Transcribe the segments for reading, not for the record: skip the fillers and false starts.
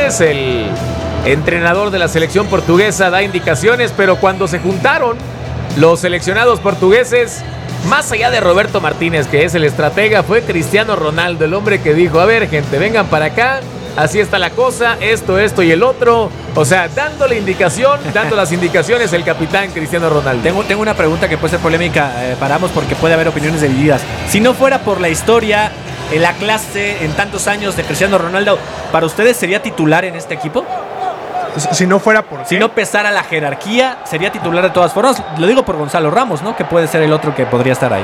Fernandes, el entrenador de la selección portuguesa, da indicaciones, pero cuando se juntaron los seleccionados portugueses, más allá de Roberto Martínez, que es el estratega, fue Cristiano Ronaldo, el hombre que dijo, a ver, gente, vengan para acá, así está la cosa, esto y el otro. O sea, dando las indicaciones el capitán Cristiano Ronaldo. Tengo una pregunta que puede ser polémica para ambos porque puede haber opiniones divididas. Si no fuera por la historia, la clase en tantos años de Cristiano Ronaldo, ¿para ustedes sería titular en este equipo? Si no fuera por... Si no pesara la jerarquía, sería titular de todas formas. Lo digo por Gonzalo Ramos, ¿no? Que puede ser el otro que podría estar ahí.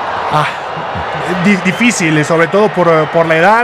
Difícil, sobre todo por la edad.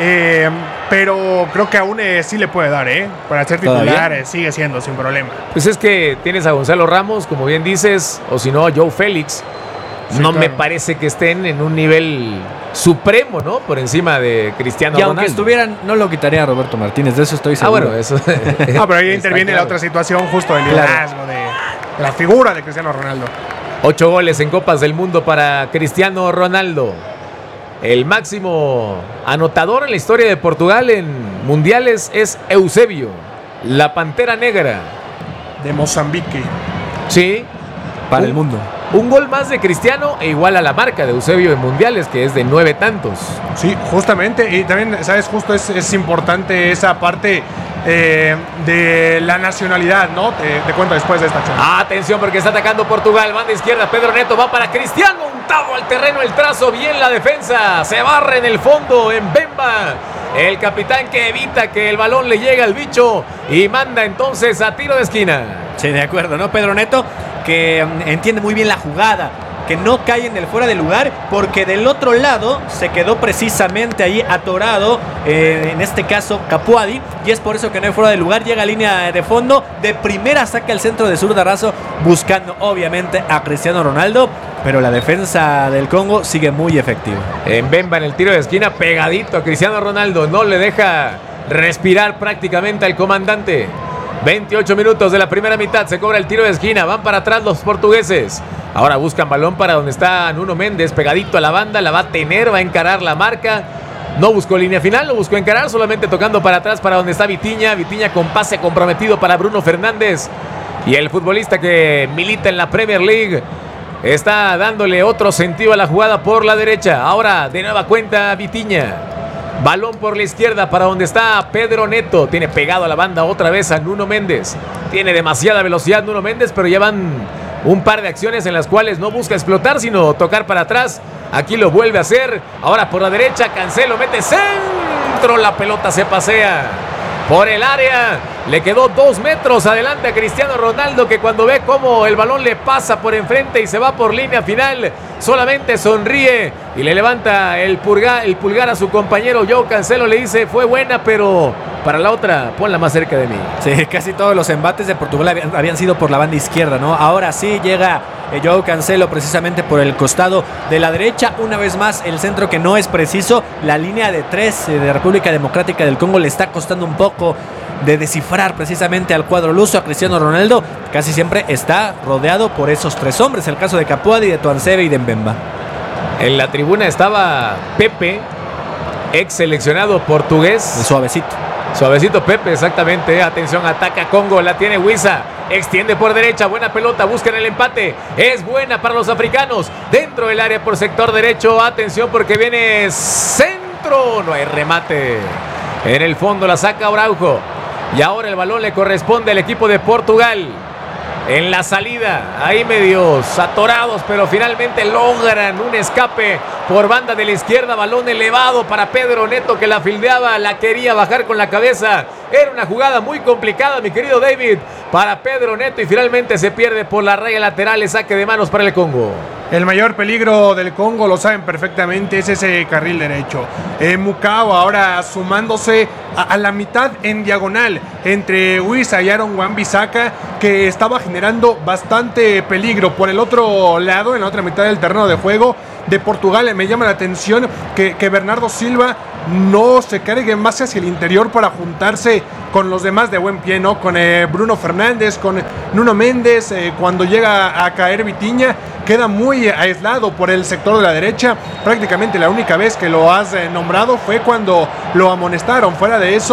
Pero creo que aún sí le puede dar, para ser titular sigue siendo sin problema. Pues es que tienes a Gonzalo Ramos, como bien dices, o si no, a Joe Félix. Sí, no, claro. Me parece que estén en un nivel supremo, ¿no? Por encima de Cristiano Ronaldo. Y aunque estuvieran, no lo quitaría a Roberto Martínez, de eso estoy seguro. Bueno, eso. Pero ahí interviene la otra situación justo del liderazgo, de la figura de Cristiano Ronaldo. 8 goles en Copas del Mundo para Cristiano Ronaldo. El máximo anotador en la historia de Portugal en mundiales es Eusebio, la Pantera Negra. De Mozambique. Sí. Para el mundo. Un gol más de Cristiano e igual a la marca de Eusebio en mundiales, que es de 9 tantos. Sí, justamente. Y también, ¿sabes? Justo es importante esa parte de la nacionalidad, ¿no? Te cuento después de esta charla. Atención porque está atacando Portugal. Banda izquierda, Pedro Neto va para Cristiano. Untado al terreno el trazo. Bien la defensa. Se barre en el fondo en Mbemba. El capitán que evita que el balón le llegue al bicho y manda entonces a tiro de esquina. Sí, de acuerdo, ¿no? Pedro Neto, que entiende muy bien la jugada, que no cae en el fuera de lugar, porque del otro lado se quedó precisamente ahí atorado, en este caso Capuadi, y es por eso que no hay fuera de lugar. Llega a línea de fondo, de primera saca el centro de zurdazo, buscando obviamente a Cristiano Ronaldo, pero la defensa del Congo sigue muy efectiva. Mbemba en el tiro de esquina, pegadito a Cristiano Ronaldo, no le deja respirar prácticamente al comandante. 28 minutos de la primera mitad, se cobra el tiro de esquina, van para atrás los portugueses. Ahora buscan balón para donde está Nuno Méndez, pegadito a la banda, la va a tener, va a encarar la marca. No buscó línea final, no buscó encarar, solamente tocando para atrás para donde está Vitinha. Vitinha con pase comprometido para Bruno Fernández. Y el futbolista que milita en la Premier League está dándole otro sentido a la jugada por la derecha. Ahora de nueva cuenta Vitinha. Balón por la izquierda para donde está Pedro Neto. Tiene pegado a la banda otra vez a Nuno Méndez. Tiene demasiada velocidad Nuno Méndez, pero llevan un par de acciones en las cuales no busca explotar, sino tocar para atrás. Aquí lo vuelve a hacer. Ahora por la derecha, Cancelo mete centro. La pelota se pasea por el área. Le quedó 2 metros adelante a Cristiano Ronaldo, que cuando ve cómo el balón le pasa por enfrente y se va por línea final, solamente sonríe y le levanta el pulgar a su compañero Joao Cancelo. Le dice, fue buena, pero para la otra, ponla más cerca de mí. Sí, casi todos los embates de Portugal habían sido por la banda izquierda, ¿no? Ahora sí llega Joao Cancelo precisamente por el costado de la derecha. Una vez más, el centro que no es preciso. La línea de 3 de República Democrática del Congo le está costando un poco de descifrar precisamente al cuadro luso. A Cristiano Ronaldo casi siempre está rodeado por esos 3 hombres. El caso de Capuadi, de Tuansebe y de Mbemba. En la tribuna estaba Pepe, ex seleccionado portugués. El suavecito. Suavecito Pepe, exactamente. Atención, ataca Congo, la tiene Wissa. Extiende por derecha, buena pelota, buscan el empate. Es buena para los africanos. Dentro del área por sector derecho. Atención porque viene centro. No hay remate. En el fondo la saca Araujo. Y ahora el balón le corresponde al equipo de Portugal. En la salida, ahí medios atorados, pero finalmente logran un escape por banda de la izquierda. Balón elevado para Pedro Neto, que la fildeaba, la quería bajar con la cabeza. Era una jugada muy complicada, mi querido David, para Pedro Neto, y finalmente se pierde por la raya lateral. El saque de manos para el Congo. El mayor peligro del Congo, lo saben perfectamente, es ese carril derecho. Mukau ahora sumándose a la mitad en diagonal entre Wissa y Aaron Wan-Bissaka, que estaba generando bastante peligro. Por el otro lado, en la otra mitad del terreno de juego de Portugal, me llama la atención que Bernardo Silva no se cargue más hacia el interior para juntarse con los demás de buen pie, ¿no? Con Bruno Fernández, con Nuno Méndez. Cuando llega a caer Vitinha, queda muy aislado por el sector de la derecha. Prácticamente la única vez que lo has nombrado fue cuando lo amonestaron. Fuera de eso,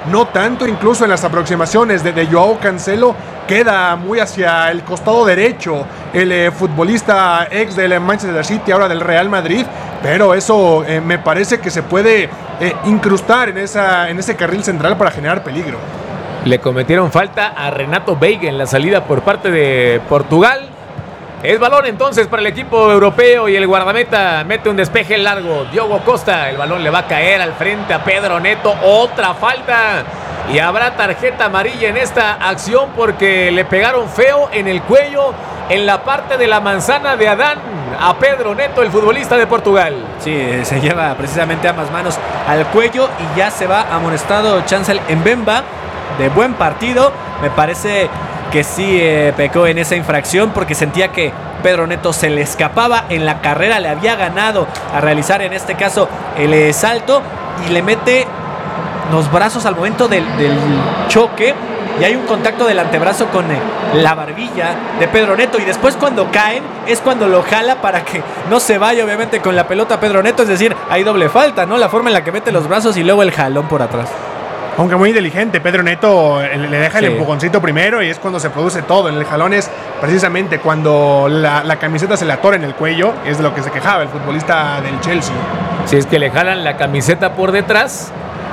no tanto, incluso en las aproximaciones de Joao Cancelo, queda muy hacia el costado derecho el futbolista ex del Manchester City, ahora del Real Madrid, pero eso me parece que se puede incrustar en ese carril central para generar peligro. Le cometieron falta a Renato Veiga en la salida por parte de Portugal. Es balón entonces para el equipo europeo y el guardameta mete un despeje largo. Diogo Costa, el balón le va a caer al frente a Pedro Neto. Otra falta. Y habrá tarjeta amarilla en esta acción porque le pegaron feo en el cuello, en la parte de la manzana de Adán, a Pedro Neto, el futbolista de Portugal. Sí, se lleva precisamente ambas manos al cuello y ya se va amonestado Chancel Mbemba. De buen partido, me parece que sí pecó en esa infracción porque sentía que Pedro Neto se le escapaba en la carrera, le había ganado a realizar en este caso el salto y le mete los brazos al momento del choque y hay un contacto del antebrazo con la barbilla de Pedro Neto y después cuando caen es cuando lo jala para que no se vaya obviamente con la pelota Pedro Neto, es decir, hay doble falta, ¿no? La forma en la que mete los brazos y luego el jalón por atrás. Aunque muy inteligente, Pedro Neto le deja el empujoncito primero y es cuando se produce todo. En el jalón es precisamente cuando la camiseta se le atora en el cuello, es de lo que se quejaba el futbolista del Chelsea. Si es que le jalan la camiseta por detrás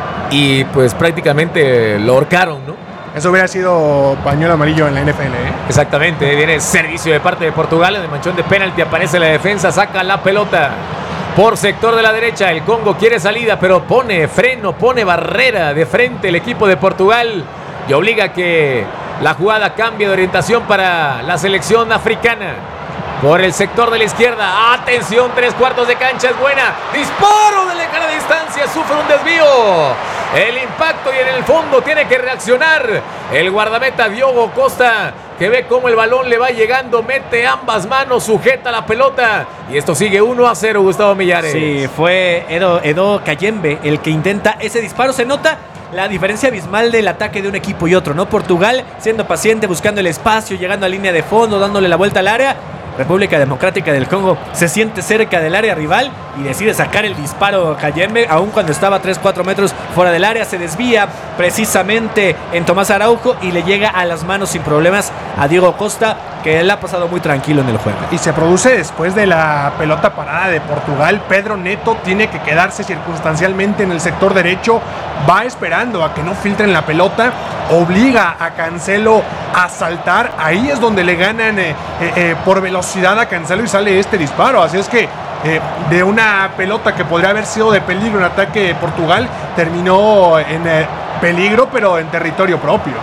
y pues prácticamente lo ahorcaron, ¿no? Eso hubiera sido pañuelo amarillo en la NFL, ¿eh? Exactamente, viene servicio de parte de Portugal, en el manchón de penalti aparece la defensa, saca la pelota. Por sector de la derecha, el Congo quiere salida, pero pone freno, pone barrera de frente el equipo de Portugal y obliga a que la jugada cambie de orientación para la selección africana. Por el sector de la izquierda, atención, 3/4 de cancha, es buena, disparo de lejana distancia, sufre un desvío, el impacto y en el fondo tiene que reaccionar el guardameta Diogo Costa, que ve cómo el balón le va llegando, mete ambas manos, sujeta la pelota y esto sigue 1-0, Gustavo Millares. Sí, fue Edo Kayembe el que intenta ese disparo, se nota la diferencia abismal del ataque de un equipo y otro, ¿no? Portugal siendo paciente, buscando el espacio, llegando a línea de fondo, dándole la vuelta al área. República Democrática del Congo se siente cerca del área rival y decide sacar el disparo Kayembe, aun cuando estaba a 3-4 metros fuera del área, se desvía precisamente en Tomás Araujo y le llega a las manos sin problemas a Diego Costa, que él ha pasado muy tranquilo en el juego. Y se produce después de la pelota parada de Portugal. Pedro Neto tiene que quedarse circunstancialmente en el sector derecho, va esperando a que no filtren la pelota, obliga a Cancelo a saltar, ahí es donde le ganan por velocidad a Cancelo y sale este disparo, así es que de una pelota que podría haber sido de peligro en ataque de Portugal, terminó en peligro pero en territorio propio.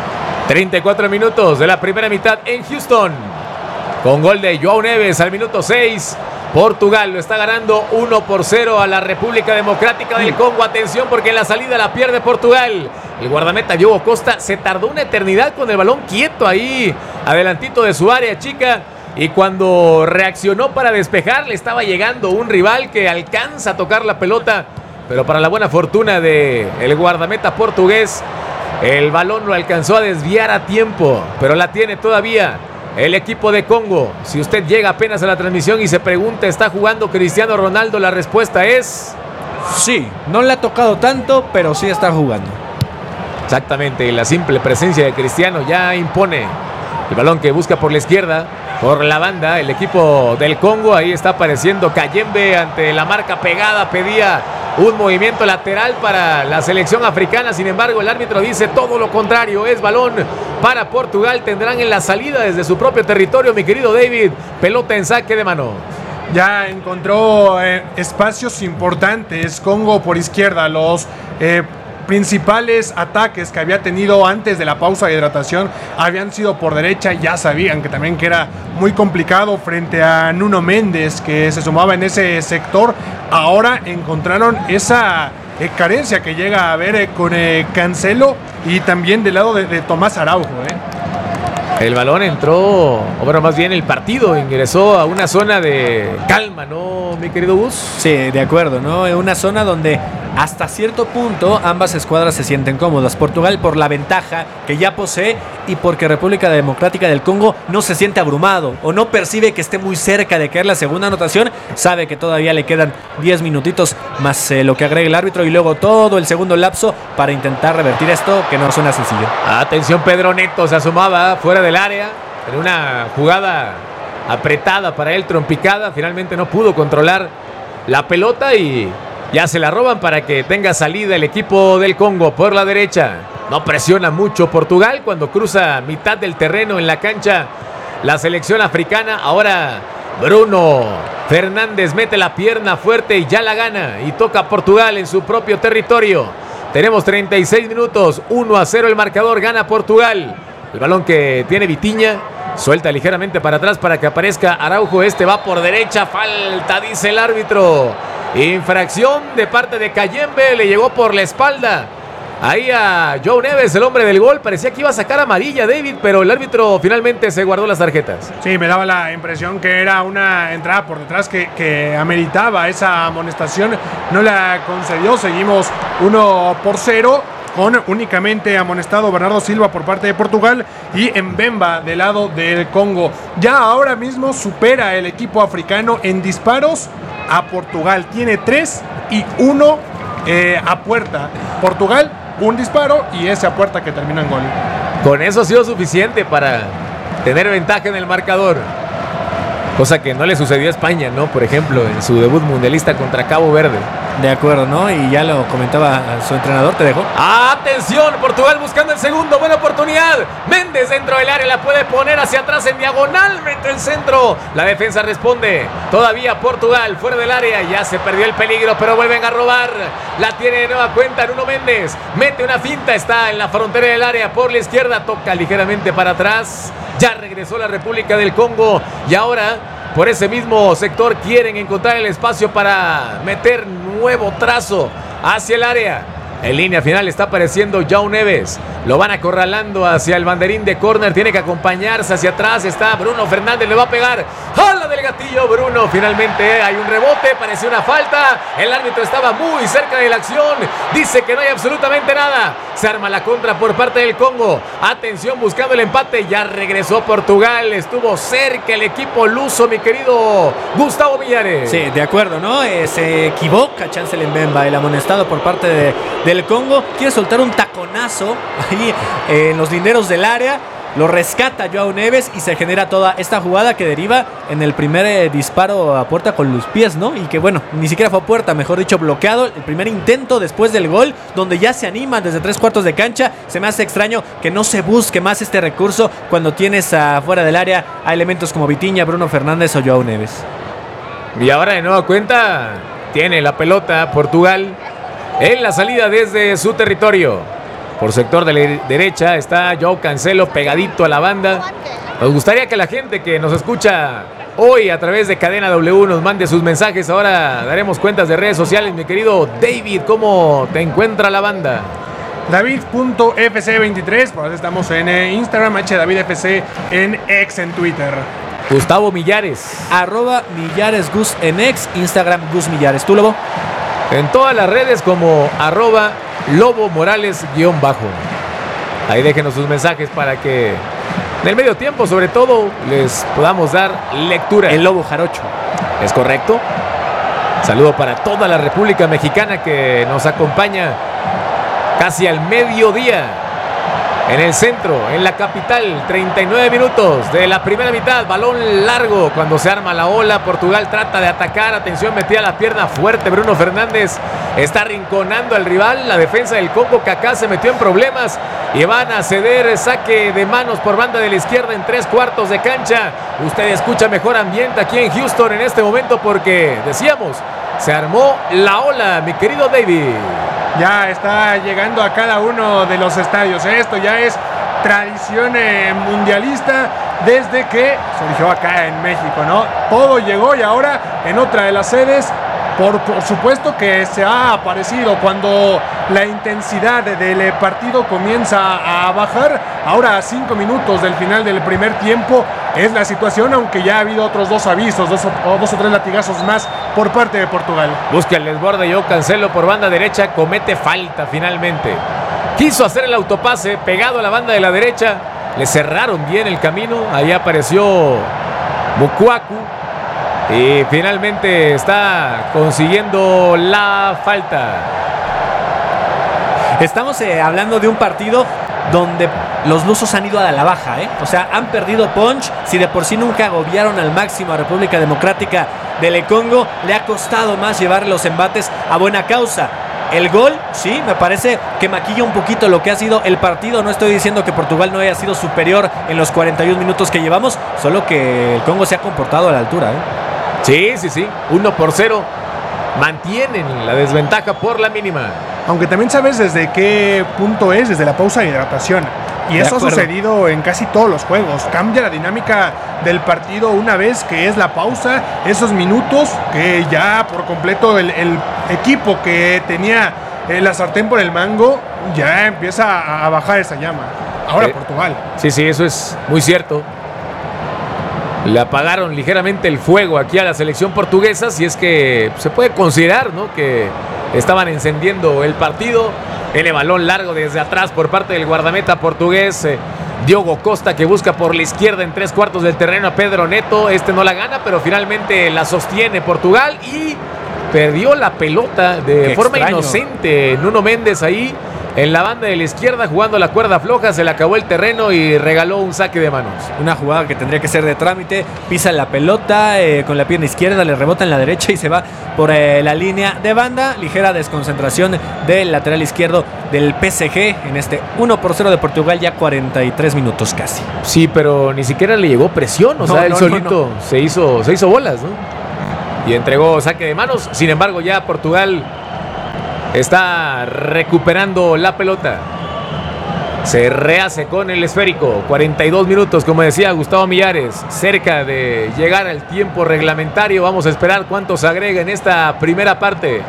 34 minutos de la primera mitad en Houston, con gol de Joao Neves al minuto 6. Portugal lo está ganando 1-0 a la República Democrática del Congo. Atención porque en la salida la pierde Portugal. El guardameta Diogo Costa se tardó una eternidad con el balón quieto ahí, adelantito de su área chica. Y cuando reaccionó para despejar, le estaba llegando un rival que alcanza a tocar la pelota. Pero para la buena fortuna del guardameta portugués, el balón lo alcanzó a desviar a tiempo. Pero la tiene todavía el equipo de Congo. Si usted llega apenas a la transmisión y se pregunta, ¿está jugando Cristiano Ronaldo? La respuesta es sí, no le ha tocado tanto, pero sí está jugando. Exactamente, y la simple presencia de Cristiano ya impone. El balón que busca por la izquierda, por la banda, el equipo del Congo. Ahí está apareciendo Kayembe ante la marca pegada, pedía un movimiento lateral para la selección africana. Sin embargo, el árbitro dice todo lo contrario, es balón para Portugal. Tendrán en la salida desde su propio territorio, mi querido David, pelota en saque de mano. Ya encontró espacios importantes Congo por izquierda. Los principales ataques que había tenido antes de la pausa de hidratación habían sido por derecha. Ya sabían que también que era muy complicado frente a Nuno Méndez, que se sumaba en ese sector. Ahora encontraron esa carencia que llega a haber con Cancelo y también del lado de Tomás Araujo. El balón entró, o bueno, más bien el partido ingresó a una zona de calma, ¿no, mi querido Gus? Sí, de acuerdo, ¿no? En una zona donde hasta cierto punto ambas escuadras se sienten cómodas. Portugal por la ventaja que ya posee y porque República Democrática del Congo no se siente abrumado o no percibe que esté muy cerca de caer la segunda anotación. Sabe que todavía le quedan 10 minutitos más lo que agrega el árbitro y luego todo el segundo lapso para intentar revertir esto, que no suena sencillo. Atención, Pedro Neto se asomaba fuera del área en una jugada apretada para él, trompicada. Finalmente no pudo controlar la pelota y ya se la roban para que tenga salida el equipo del Congo por la derecha. No presiona mucho Portugal cuando cruza mitad del terreno en la cancha la selección africana. Ahora Bruno Fernández mete la pierna fuerte y ya la gana y toca a Portugal en su propio territorio. Tenemos 36 minutos, 1-0 el marcador, gana Portugal. El balón que tiene Vitinha, suelta ligeramente para atrás para que aparezca Araujo. Este va por derecha, falta, dice el árbitro. Infracción de parte de Kayembe, le llegó por la espalda ahí a João Neves, el hombre del gol. Parecía que iba a sacar amarilla, David, pero el árbitro finalmente se guardó las tarjetas. Sí, me daba la impresión que era una entrada por detrás que ameritaba esa amonestación. No la concedió, seguimos 1-0. Con únicamente amonestado Bernardo Silva por parte de Portugal y Mbemba del lado del Congo. Ya ahora mismo supera el equipo africano en disparos a Portugal. Tiene 3 y 1 a puerta. Portugal, un disparo y ese a puerta que termina en gol. Con eso ha sido suficiente para tener ventaja en el marcador. Cosa que no le sucedió a España, ¿no? Por ejemplo, en su debut mundialista contra Cabo Verde. De acuerdo, ¿no? Y ya lo comentaba su entrenador, ¿te dejó? ¡Atención! Portugal buscando el segundo, buena oportunidad. Méndez dentro del área, la puede poner hacia atrás en diagonal, mete el centro. La defensa responde. Todavía Portugal fuera del área, ya se perdió el peligro, pero vuelven a robar. La tiene de nueva cuenta Nuno Méndez. Mete una finta, está en la frontera del área por la izquierda, toca ligeramente para atrás. Ya regresó la República del Congo y ahora por ese mismo sector quieren encontrar el espacio para meter nuevo trazo hacia el área. En línea final está apareciendo João Neves. Lo van acorralando hacia el banderín de córner. Tiene que acompañarse hacia atrás. Está Bruno Fernández. Le va a pegar. ¡Hala del gatillo! Bruno. Finalmente hay un rebote. Parecía una falta. El árbitro estaba muy cerca de la acción. Dice que no hay absolutamente nada. Se arma la contra por parte del Congo. Atención, buscando el empate. Ya regresó Portugal. Estuvo cerca el equipo luso, mi querido Gustavo Millares. Sí, de acuerdo, ¿no? Se equivoca Chancel Mbemba, el amonestado por parte del Congo. Quiere soltar un taconazo ahí en los linderos del área. Lo rescata João Neves y se genera toda esta jugada que deriva en el primer disparo a puerta con los pies, ¿no? Y que bueno, ni siquiera fue a puerta, mejor dicho, bloqueado. El primer intento después del gol, donde ya se animan desde 3/4 de cancha. Se me hace extraño que no se busque más este recurso cuando tienes afuera del área a elementos como Vitinha, Bruno Fernández o João Neves. Y ahora de nueva cuenta tiene la pelota Portugal en la salida desde su territorio. Por sector de la derecha está João Cancelo pegadito a la banda. Nos gustaría que la gente que nos escucha hoy a través de Cadena W nos mande sus mensajes. Ahora daremos cuentas de redes sociales. Mi querido David, ¿cómo te encuentra la banda? David.fc23, por eso estamos en Instagram, HDavidFC en X en Twitter. Gustavo Millares. @MillaresGus en X, Instagram Gus Millares. ¿Tú, Lobo? En todas las redes como @Lobo Morales_. Ahí déjenos sus mensajes para que en el medio tiempo, sobre todo, les podamos dar lectura. El Lobo Jarocho. Es correcto. Saludo para toda la República Mexicana que nos acompaña casi al mediodía en el centro, en la capital. 39 minutos de la primera mitad. Balón largo cuando se arma la ola. Portugal trata de atacar. Atención, metía la pierna fuerte. Bruno Fernández está arrinconando al rival. La defensa del Congo Kaká se metió en problemas y van a ceder saque de manos por banda de la izquierda en 3/4 de cancha. Usted escucha mejor ambiente aquí en Houston en este momento porque, decíamos, se armó la ola, mi querido David. Ya está llegando a cada uno de los estadios. Esto ya es tradición mundialista desde que surgió acá en México, ¿no? Todo llegó y ahora en otra de las sedes, por supuesto que se ha aparecido. Cuando la intensidad del partido comienza a bajar. Ahora a 5 minutos del final del primer tiempo es la situación, aunque ya ha habido otros 2 avisos, dos o 3 latigazos más por parte de Portugal. Busca el desborde Joao Cancelo por banda derecha, comete falta finalmente. Quiso hacer el autopase pegado a la banda de la derecha, le cerraron bien el camino, ahí apareció Mukuaku y finalmente está consiguiendo la falta. Estamos hablando de un partido donde los lusos han ido a la baja, O sea, han perdido punch. Si de por sí nunca agobiaron al máximo a República Democrática del Congo, le ha costado más llevar los embates a buena causa. El gol, sí, me parece que maquilla un poquito lo que ha sido el partido. No estoy diciendo que Portugal no haya sido superior en los 41 minutos que llevamos, solo que el Congo se ha comportado a la altura, Sí, 1-0. Mantienen la desventaja por la mínima. Aunque también sabes desde qué punto es, desde la pausa de hidratación. Y eso ha sucedido en casi todos los juegos. Cambia la dinámica del partido una vez que es la pausa, esos minutos que ya por completo el equipo que tenía la sartén por el mango ya empieza a bajar esa llama. Ahora Portugal. Sí, eso es muy cierto. Le apagaron ligeramente el fuego aquí a la selección portuguesa, si es que se puede considerar, ¿no?, que estaban encendiendo el partido. El balón largo desde atrás por parte del guardameta portugués Diogo Costa, que busca por la izquierda en 3/4 del terreno a Pedro Neto. No la gana, pero finalmente la sostiene Portugal y perdió la pelota de forma inocente. Nuno Méndez ahí en la banda de la izquierda jugando la cuerda floja, se le acabó el terreno y regaló un saque de manos. Una jugada que tendría que ser de trámite. Pisa la pelota con la pierna izquierda, le rebota en la derecha y se va por la línea de banda. Ligera desconcentración del lateral izquierdo del PSG en este 1-0 de Portugal, ya 43 minutos casi. Sí, pero ni siquiera le llegó presión, él solito se hizo bolas, ¿no? Y entregó saque de manos. Sin embargo, ya Portugal está recuperando la pelota. Se rehace con el esférico. 42 minutos, como decía Gustavo Millares, cerca de llegar al tiempo reglamentario. Vamos a esperar cuánto se agrega en esta primera parte.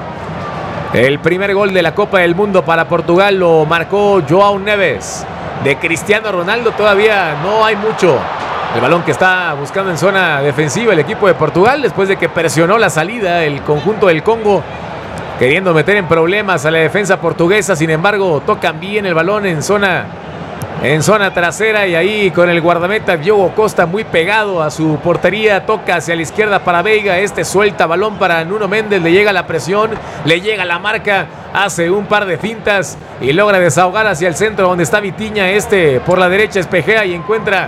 El primer gol de la Copa del Mundo para Portugal lo marcó Joao Neves. De Cristiano Ronaldo todavía no hay mucho. El balón que está buscando en zona defensiva el equipo de Portugal, después de que presionó la salida el conjunto del Congo, queriendo meter en problemas a la defensa portuguesa. Sin embargo, tocan bien el balón en zona trasera, y ahí con el guardameta Diogo Costa muy pegado a su portería, toca hacia la izquierda para Veiga. Suelta balón para Nuno Méndez, le llega la presión, le llega la marca, hace un par de fintas y logra desahogar hacia el centro donde está Vitinha. Por la derecha espejea y encuentra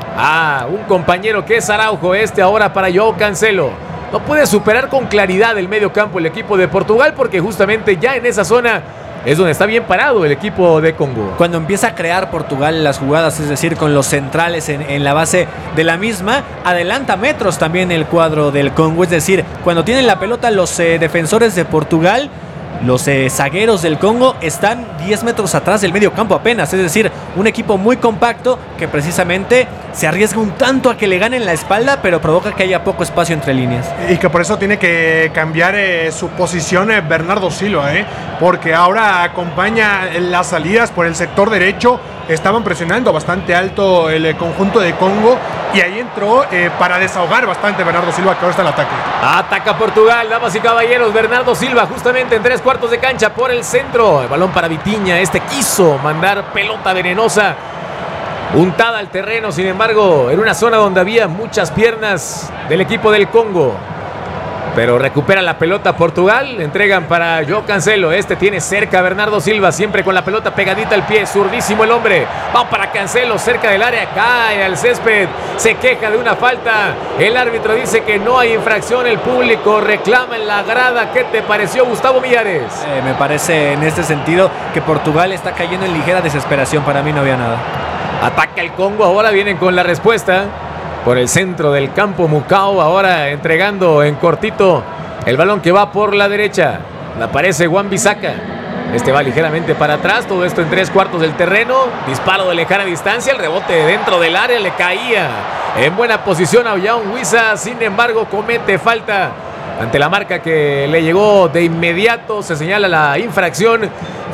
a un compañero que es Araujo. Ahora para Joao Cancelo. No puede superar con claridad el medio campo el equipo de Portugal, porque justamente ya en esa zona es donde está bien parado el equipo de Congo. Cuando empieza a crear Portugal las jugadas, es decir, con los centrales en la base de la misma, adelanta metros también el cuadro del Congo. Es decir, cuando tienen la pelota los defensores de Portugal, los zagueros del Congo están 10 metros atrás del medio campo apenas. Es decir, un equipo muy compacto que precisamente se arriesga un tanto a que le ganen la espalda, pero provoca que haya poco espacio entre líneas. Y que por eso tiene que cambiar su posición Bernardo Silva, porque ahora acompaña las salidas por el sector derecho. Estaban presionando bastante alto el conjunto de Congo y ahí entró para desahogar bastante Bernardo Silva, que ahora está en ataque. Ataca Portugal, damas y caballeros. Bernardo Silva justamente en 3/4 de cancha por el centro. El balón para Vitinha. Quiso mandar pelota venenosa untada al terreno. Sin embargo, en una zona donde había muchas piernas del equipo del Congo. Pero recupera la pelota Portugal. Entregan para Joao Cancelo. Tiene cerca a Bernardo Silva, siempre con la pelota pegadita al pie. Zurdísimo el hombre. Va para Cancelo, cerca del área. Cae al césped. Se queja de una falta. El árbitro dice que no hay infracción. El público reclama en la grada. ¿Qué te pareció, Gustavo Millares? Me parece en este sentido que Portugal está cayendo en ligera desesperación. Para mí no había nada. Ataca el Congo. Ahora vienen con la respuesta. Por el centro del campo, Mukau ahora entregando en cortito el balón que va por la derecha. Le aparece Wan-Bissaka. Va ligeramente para atrás. Todo esto en 3/4 del terreno. Disparo de lejana distancia. El rebote dentro del área le caía en buena posición a Young Wissa. Sin embargo, comete falta ante la marca que le llegó de inmediato. Se señala la infracción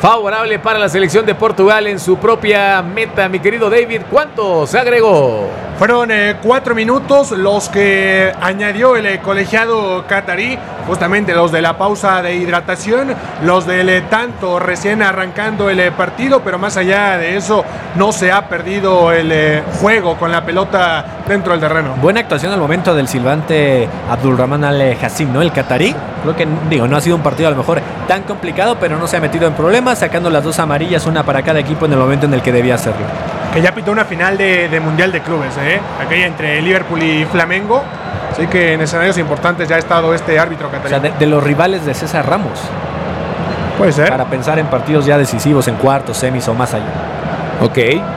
favorable para la selección de Portugal en su propia meta. Mi querido David, ¿cuánto se agregó? Fueron 4 minutos los que añadió el colegiado catarí, justamente los de la pausa de hidratación, los del tanto recién arrancando el partido, pero más allá de eso no se ha perdido el juego con la pelota dentro del terreno. Buena actuación al momento del silbante Abdulrahman Al-Hassim, ¿no? El catarí. Creo que, no ha sido un partido a lo mejor tan complicado, pero no se ha metido en problemas, sacando las 2 amarillas, una para cada equipo en el momento en el que debía hacerlo. Que ya pitó una final de Mundial de Clubes, aquella entre Liverpool y Flamengo. Así que en escenarios importantes ya ha estado este árbitro catarí. O sea, de los rivales de César Ramos. Puede ser. Para pensar en partidos ya decisivos, en cuartos, semis o más allá. Ok.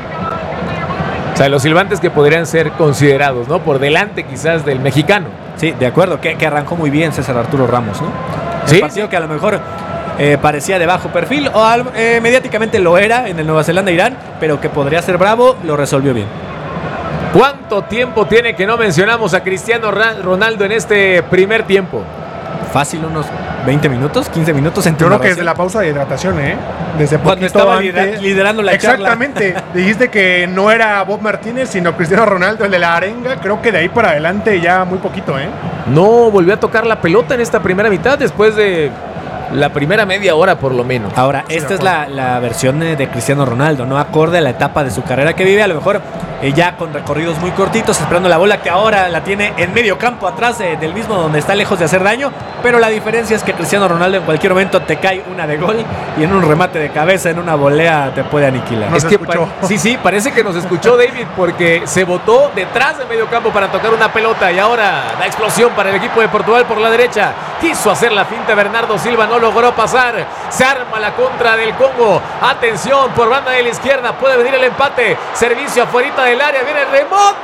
O sea, los silbantes que podrían ser considerados, ¿no? Por delante quizás del mexicano. Sí, de acuerdo, que arrancó muy bien César Arturo Ramos, ¿no? Sí. Un partido que a lo mejor parecía de bajo perfil, o mediáticamente lo era en el Nueva Zelanda-Irán, pero que podría ser bravo, lo resolvió bien. ¿Cuánto tiempo tiene que no mencionamos a Cristiano Ronaldo en este primer tiempo? Fácil, unos 20 minutos, 15 minutos entre Yo creo una que oración. desde la pausa de hidratación, desde Cuando poquito estaba antes. liderando la charla. Exactamente. Dijiste que no era Bob Martínez, sino Cristiano Ronaldo, el de la arenga. Creo que de ahí para adelante ya muy poquito, No volvió a tocar la pelota en esta primera mitad después de la primera media hora por lo menos. Ahora, Sí, esta es la versión de Cristiano Ronaldo, no acorde a la etapa de su carrera que vive, a lo mejor ya con recorridos muy cortitos, esperando la bola que ahora la tiene en medio campo, atrás del mismo donde está lejos de hacer daño, pero la diferencia es que Cristiano Ronaldo en cualquier momento te cae una de gol y en un remate de cabeza, en una volea te puede aniquilar. Nos Es que escuchó. sí, parece que nos escuchó David porque se botó detrás del medio campo para tocar una pelota y ahora la explosión para el equipo de Portugal por la derecha. Quiso hacer la finta Bernardo Silva, no logró pasar. Se arma la contra del Congo. Atención por banda de la izquierda, puede venir el empate. Servicio afuerita del área, viene el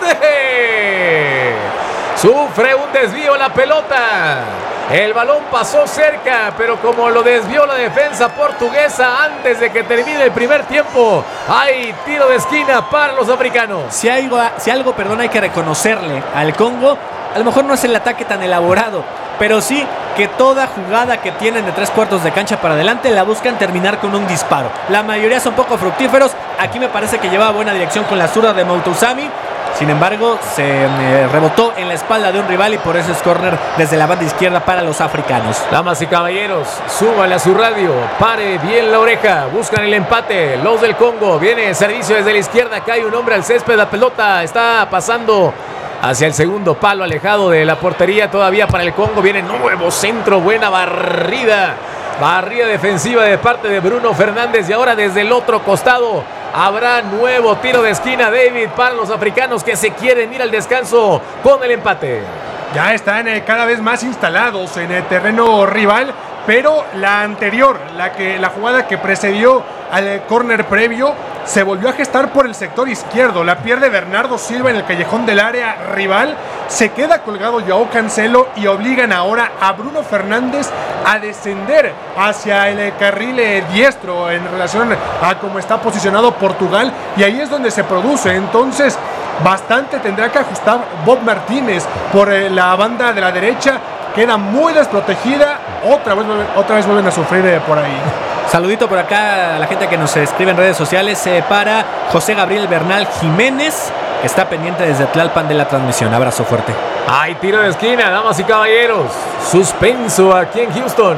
remote. Sufre un desvío la pelota. El balón pasó cerca, pero como lo desvió la defensa portuguesa antes de que termine el primer tiempo, hay tiro de esquina para los africanos. Si algo, hay que reconocerle al Congo, a lo mejor no es el ataque tan elaborado, pero sí que toda jugada que tienen de 3/4 de cancha para adelante la buscan terminar con un disparo. La mayoría son poco fructíferos. Aquí me parece que lleva buena dirección con la zurda de Moutoussamy. Sin embargo, se rebotó en la espalda de un rival y por eso es córner desde la banda izquierda para los africanos. Damas y caballeros, súbale a su radio, pare bien la oreja, buscan el empate, los del Congo, viene servicio desde la izquierda, cae un hombre al césped, la pelota está pasando hacia el segundo palo, alejado de la portería todavía para el Congo, viene nuevo centro, buena barrida defensiva de parte de Bruno Fernández y ahora desde el otro costado habrá nuevo tiro de esquina, David, para los africanos que se quieren ir al descanso con el empate. Ya están cada vez más instalados en el terreno rival, pero la anterior, la jugada que precedió al córner previo, se volvió a gestar por el sector izquierdo. La pierde Bernardo Silva en el callejón del área rival. Se queda colgado Joao Cancelo y obligan ahora a Bruno Fernández a descender hacia el carril diestro en relación a cómo está posicionado Portugal. Y ahí es donde se produce. Entonces, bastante tendrá que ajustar Bob Martínez por la banda de la derecha. Queda muy desprotegida. Otra vez vuelven a sufrir por ahí. Saludito por acá a la gente que nos escribe en redes sociales para José Gabriel Bernal Jiménez, que está pendiente desde Tlalpan de la transmisión. Abrazo fuerte. Hay tiro de esquina, damas y caballeros. Suspenso aquí en Houston.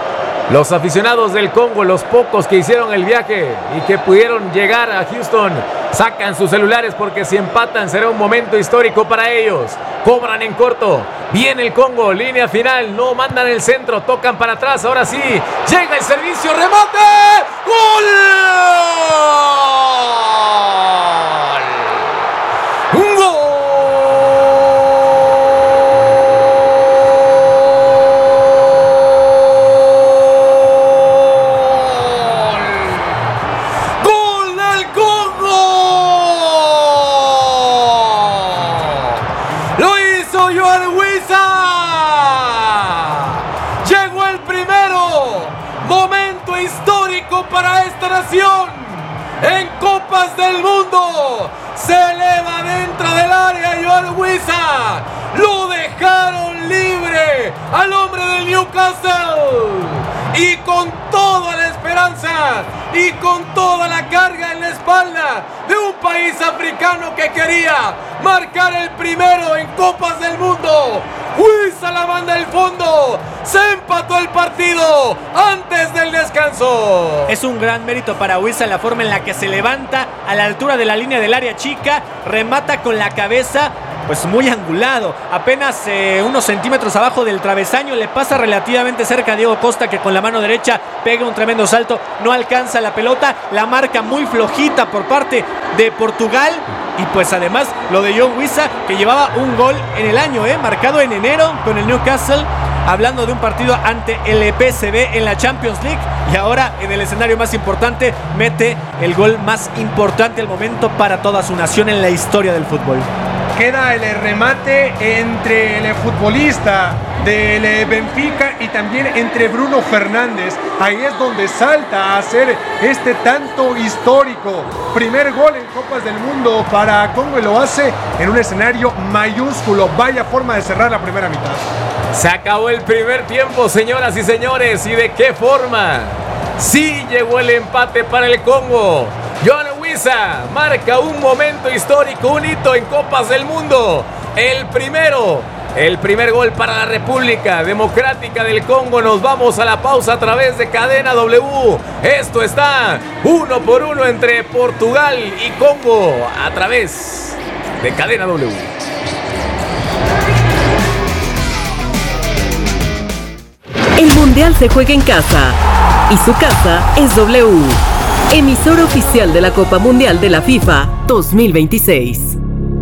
Los aficionados del Congo, los pocos que hicieron el viaje y que pudieron llegar a Houston, sacan sus celulares porque si empatan será un momento histórico para ellos. Cobran en corto. Viene el Congo, línea final, no mandan el centro, tocan para atrás, ahora sí, llega el servicio, remate, ¡gol! ¡Gol! ¡Gol del Congo! ¡Lo hizo Johan Wissa! ¡Llegó el primero! ¡Momento histórico para esta nación! En Copas del Mundo se eleva dentro del área Johan Wissa. Lo dejaron libre al hombre del Newcastle. Y con toda la esperanza esperanza y con toda la carga en la espalda de un país africano que quería marcar el primero en Copas del Mundo. Huiza la manda al fondo, se empató el partido antes del descanso. Es un gran mérito para Huiza la forma en la que se levanta a la altura de la línea del área chica, remata con la cabeza, pues muy angulado, apenas unos centímetros abajo del travesaño, le pasa relativamente cerca a Diego Costa, que con la mano derecha pega un tremendo salto, no alcanza la pelota, la marca muy flojita por parte de Portugal. Y pues además lo de John Huiza, que llevaba un gol en el año, marcado en enero con el Newcastle, hablando de un partido ante el PSV en la Champions League, y ahora en el escenario más importante mete el gol más importante al momento para toda su nación en la historia del fútbol. Queda el remate entre el futbolista del Benfica y también entre Bruno Fernández. Ahí es donde salta a hacer este tanto histórico. Primer gol en Copas del Mundo para Congo y lo hace en un escenario mayúsculo. Vaya forma de cerrar la primera mitad. Se acabó el primer tiempo, señoras y señores. ¿Y de qué forma? Sí llegó el empate para el Congo. John Huiza marca un momento histórico, un hito en Copas del Mundo. El primer gol para la República Democrática del Congo. Nos vamos a la pausa a través de Cadena W. Esto está 1-1 entre Portugal y Congo a través de Cadena W. El Mundial se juega en casa y su casa es W, emisora oficial de la Copa Mundial de la FIFA 2026.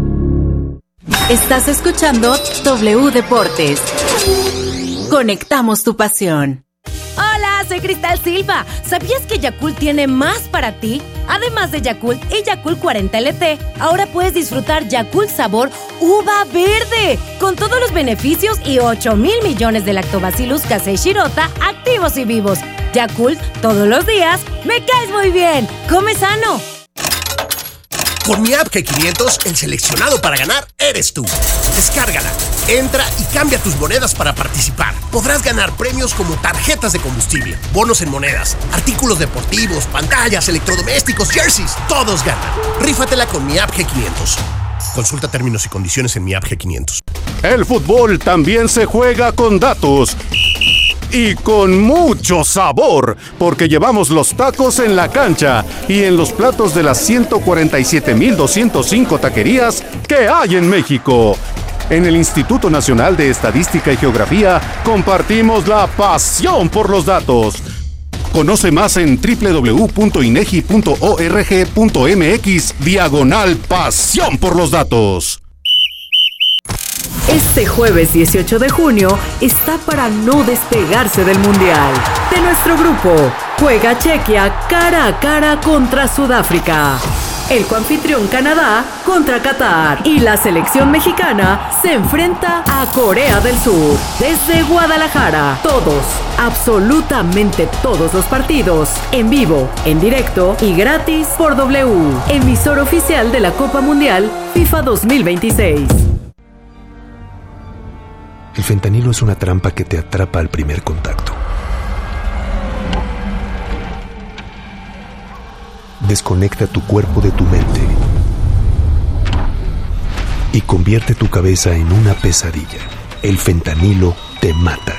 Estás escuchando W Deportes. Conectamos tu pasión. Hola, soy Cristal Silva. ¿Sabías que Yakult tiene más para ti? Además de Yakult y Yakult 40 LT, ahora puedes disfrutar Yakult sabor uva verde, con todos los beneficios y 8,000 millones de lactobacillus casei shirota activos y vivos. Yakult, todos los días, me caes muy bien. ¡Come sano! Con mi app G500, el seleccionado para ganar eres tú. Descárgala, entra y cambia tus monedas para participar. Podrás ganar premios como tarjetas de combustible, bonos en monedas, artículos deportivos, pantallas, electrodomésticos, jerseys. Todos ganan. Rífatela con mi app G500. Consulta términos y condiciones en mi app G500. El fútbol también se juega con datos. Y con mucho sabor, porque llevamos los tacos en la cancha y en los platos de las 147,205 taquerías que hay en México. En el Instituto Nacional de Estadística y Geografía compartimos la pasión por los datos. Conoce más en www.inegi.org.mx/pasión por los datos. Este jueves 18 de junio está para no despegarse del Mundial. De nuestro grupo, juega Chequia cara a cara contra Sudáfrica. El coanfitrión Canadá contra Qatar. Y la selección mexicana se enfrenta a Corea del Sur. Desde Guadalajara, todos, absolutamente todos los partidos, en vivo, en directo y gratis por W, emisor oficial de la Copa Mundial FIFA 2026. El fentanilo es una trampa que te atrapa al primer contacto. Desconecta tu cuerpo de tu mente y convierte tu cabeza en una pesadilla. El fentanilo te mata.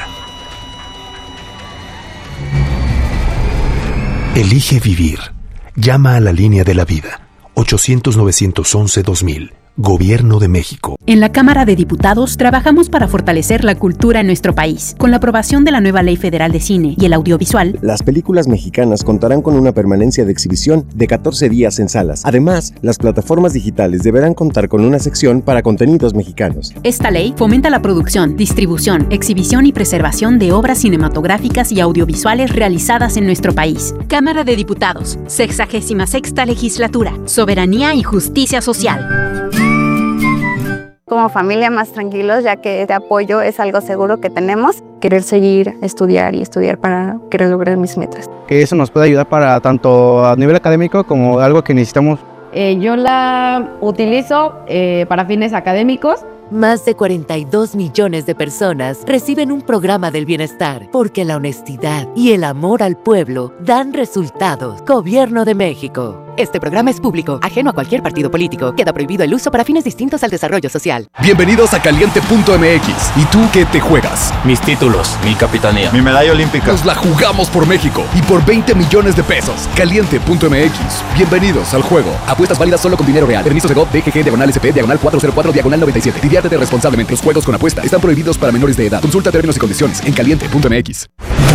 Elige vivir. Llama a la línea de la vida. 800-911-2000. Gobierno de México. En la Cámara de Diputados trabajamos para fortalecer la cultura en nuestro país. Con la aprobación de la nueva Ley Federal de Cine y el Audiovisual, las películas mexicanas contarán con una permanencia de exhibición de 14 días en salas. Además, las plataformas digitales deberán contar con una sección para contenidos mexicanos. Esta ley fomenta la producción, distribución, exhibición y preservación de obras cinematográficas y audiovisuales realizadas en nuestro país. Cámara de Diputados, 66ª Legislatura, Soberanía y Justicia Social. Como familia más tranquilos, ya que este apoyo es algo seguro que tenemos. Querer seguir, estudiar para querer lograr mis metas. Que eso nos puede ayudar para tanto a nivel académico como algo que necesitamos. Yo la utilizo para fines académicos Más de 42 millones de personas reciben un programa del bienestar porque la honestidad y el amor al pueblo dan resultados. Gobierno de México. Este programa es público, ajeno a cualquier partido político. Queda prohibido el uso para fines distintos al desarrollo social. Bienvenidos a Caliente.mx. ¿Y tú qué te juegas? Mis títulos, mi capitanía, mi medalla olímpica. Nos la jugamos por México y por 20 millones de pesos. Caliente.mx. Bienvenidos al juego. Apuestas válidas solo con dinero real. Permiso de GOV, DGG, /SP/404/97. Diviértete responsablemente. Los juegos con apuesta están prohibidos para menores de edad. Consulta términos y condiciones en Caliente.mx.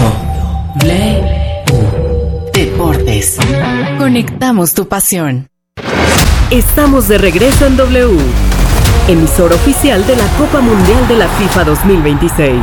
Deportes. Conectamos tu pasión. Estamos de regreso en W, emisora oficial de la Copa Mundial de la FIFA 2026.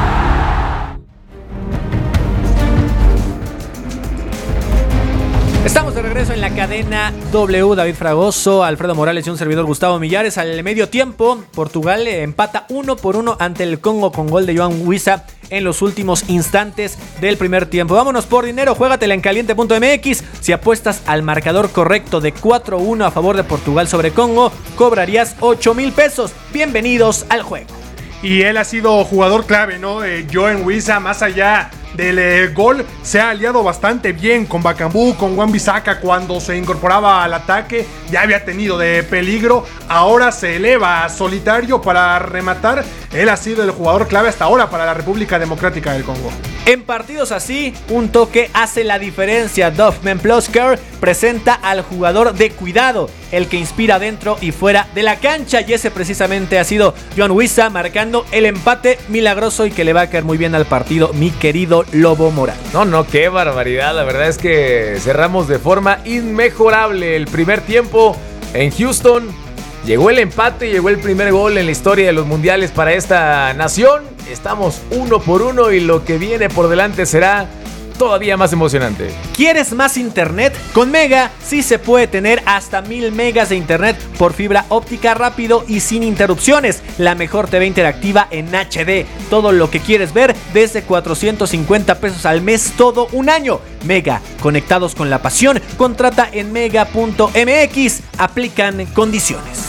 Estamos de regreso en la cadena W. David Fragoso, Alfredo Morales y un servidor Gustavo Millares. Al medio tiempo, Portugal empata 1-1 ante el Congo con gol de Yoan Wissa en los últimos instantes del primer tiempo. Vámonos por dinero, juégatela en Caliente.mx. Si apuestas al marcador correcto de 4-1 a favor de Portugal sobre Congo, cobrarías 8,000 pesos. Bienvenidos al juego. Y él ha sido jugador clave, ¿no? Yoan Wissa, más allá del gol, se ha aliado bastante bien con Bakambu, con Wan-Bissaka cuando se incorporaba al ataque. Ya había tenido de peligro, ahora se eleva solitario para rematar. Él ha sido el jugador clave hasta ahora para la República Democrática del Congo. En partidos así, un toque hace la diferencia. Dovmen Plosker presenta al jugador de cuidado, el que inspira dentro y fuera de la cancha, y ese precisamente ha sido Yoan Wissa, marcando el empate milagroso y que le va a caer muy bien al partido, mi querido Lobo Morales. No, qué barbaridad. La verdad es que cerramos de forma inmejorable el primer tiempo en Houston. Llegó el empate, llegó el primer gol en la historia de los mundiales para esta nación. Estamos 1-1 y lo que viene por delante será todavía más emocionante. ¿Quieres más internet? Con Mega sí se puede tener hasta 1000 megas de internet por fibra óptica rápido y sin interrupciones. La mejor TV interactiva en HD. Todo lo que quieres ver desde 450 pesos al mes todo un año. Mega, conectados con la pasión. Contrata en mega.mx. Aplican condiciones.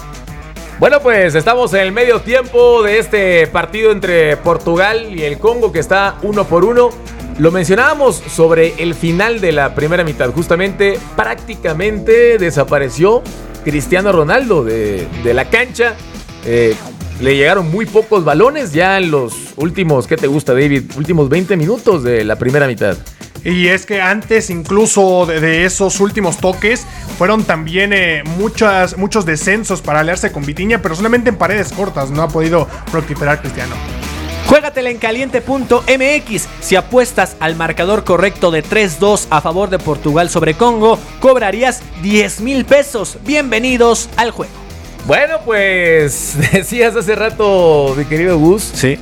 Bueno, pues estamos en el medio tiempo de este partido entre Portugal y el Congo, que está 1-1. Lo mencionábamos sobre el final de la primera mitad. Justamente, prácticamente desapareció Cristiano Ronaldo de la cancha. Le llegaron muy pocos balones ya en los últimos, ¿qué te gusta, David? Últimos 20 minutos de la primera mitad. Y es que antes incluso de esos últimos toques fueron también muchos descensos para aliarse con Vitinha, pero solamente en paredes cortas no ha podido fructificar Cristiano. Juégatela en Caliente.mx. Si apuestas al marcador correcto de 3-2 a favor de Portugal sobre Congo, cobrarías 10,000 pesos. Bienvenidos al juego. Bueno, pues decías hace rato, mi querido Gus, sí,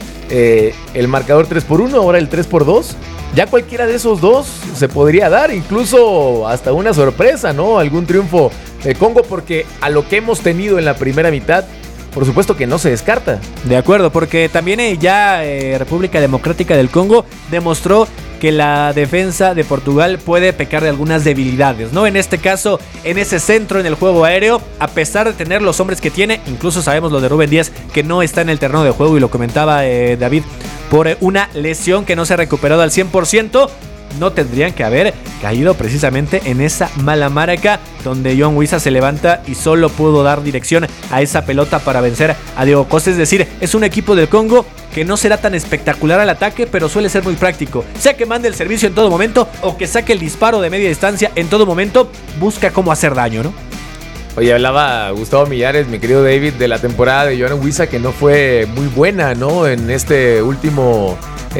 el marcador 3-1, ahora el 3-2. Ya cualquiera de esos dos se podría dar, incluso hasta una sorpresa, ¿no? Algún triunfo de Congo, porque a lo que hemos tenido en la primera mitad, por supuesto que no se descarta. De acuerdo, porque también ya República Democrática del Congo demostró que la defensa de Portugal puede pecar de algunas debilidades, ¿no? En este caso, en ese centro, en el juego aéreo, a pesar de tener los hombres que tiene, incluso sabemos lo de Rúben Díaz, que no está en el terreno de juego, y lo comentaba David, por una lesión que no se ha recuperado al 100%, no tendrían que haber caído precisamente en esa mala marca donde Yoan Wissa se levanta y solo pudo dar dirección a esa pelota para vencer a Diego Costa. Es decir, es un equipo del Congo que no será tan espectacular al ataque, pero suele ser muy práctico. Sea que mande el servicio en todo momento o que saque el disparo de media distancia en todo momento, busca cómo hacer daño, ¿no? Oye, hablaba Gustavo Millares, mi querido David, de la temporada de Yoan Wissa, que no fue muy buena, ¿no? En este último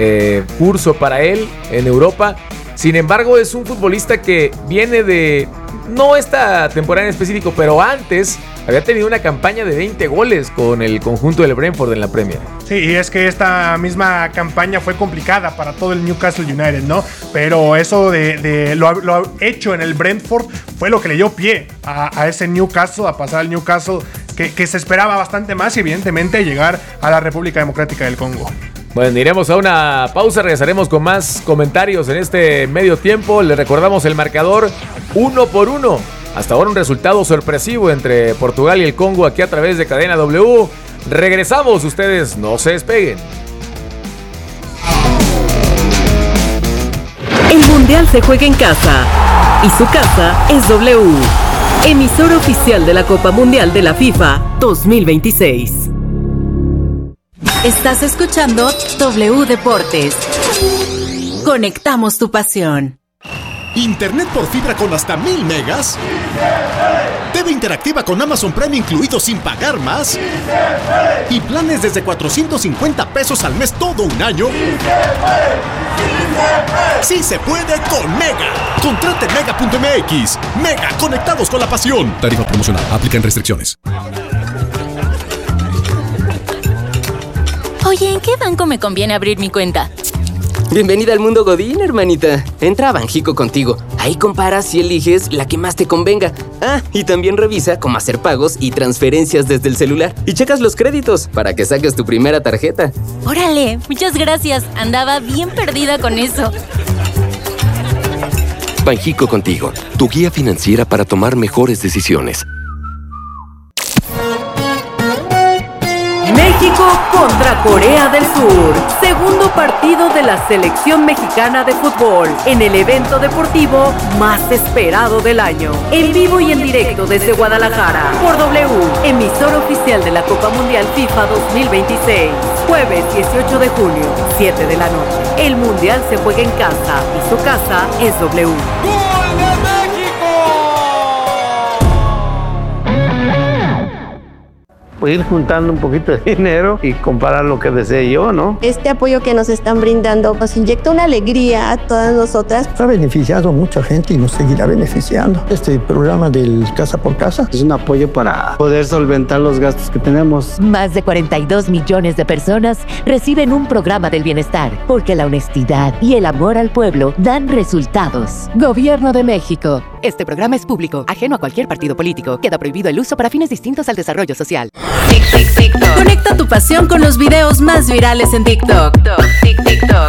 curso para él en Europa. Sin embargo, es un futbolista que viene de, no esta temporada en específico, pero antes había tenido una campaña de 20 goles con el conjunto del Brentford en la Premier. Sí, y es que esta misma campaña fue complicada para todo el Newcastle United, ¿no? Pero eso de lo hecho en el Brentford fue lo que le dio pie a ese Newcastle, a pasar al Newcastle, que se esperaba bastante más y evidentemente llegar a la República Democrática del Congo. Bueno, iremos a una pausa, regresaremos con más comentarios en este medio tiempo. Le recordamos el marcador 1-1. Hasta ahora un resultado sorpresivo entre Portugal y el Congo aquí a través de Cadena W. Regresamos, ustedes no se despeguen. El Mundial se juega en casa y su casa es W, emisora oficial de la Copa Mundial de la FIFA 2026. Estás escuchando W Deportes. Conectamos tu pasión. ¿Internet por fibra con hasta 1000 megas? TV interactiva con Amazon Prime incluido sin pagar más. ¿Y planes desde 450 pesos al mes todo un año? ¡Sí se puede con Mega! Contrate Mega.mx. Mega, conectados con la pasión. Tarifa promocional. Aplican restricciones. Oye, ¿en qué banco me conviene abrir mi cuenta? Bienvenida al mundo Godín, hermanita. Entra a Banjico Contigo. Ahí comparas y eliges la que más te convenga. Ah, y también revisa cómo hacer pagos y transferencias desde el celular. Y checas los créditos para que saques tu primera tarjeta. Órale, muchas gracias. Andaba bien perdida con eso. Banjico Contigo, tu guía financiera para tomar mejores decisiones. México contra Corea del Sur. Segundo partido de la selección mexicana de fútbol en el evento deportivo más esperado del año. En vivo y en directo desde Guadalajara por W, emisora oficial de la Copa Mundial FIFA 2026. Jueves 18 de junio, 7 de la noche. El Mundial se juega en casa y su casa es W. ¡Gol de México! Ir juntando un poquito de dinero y comprar lo que desee yo, ¿no? Este apoyo que nos están brindando nos inyecta una alegría a todas nosotras. Ha beneficiado a mucha gente y nos seguirá beneficiando. Este programa del Casa por Casa es un apoyo para poder solventar los gastos que tenemos. Más de 42 millones de personas reciben un programa del bienestar, porque la honestidad y el amor al pueblo dan resultados. Gobierno de México. Este programa es público, ajeno a cualquier partido político. Queda prohibido el uso para fines distintos al desarrollo social. TikTok. Conecta tu pasión con los videos más virales en TikTok. TikTok.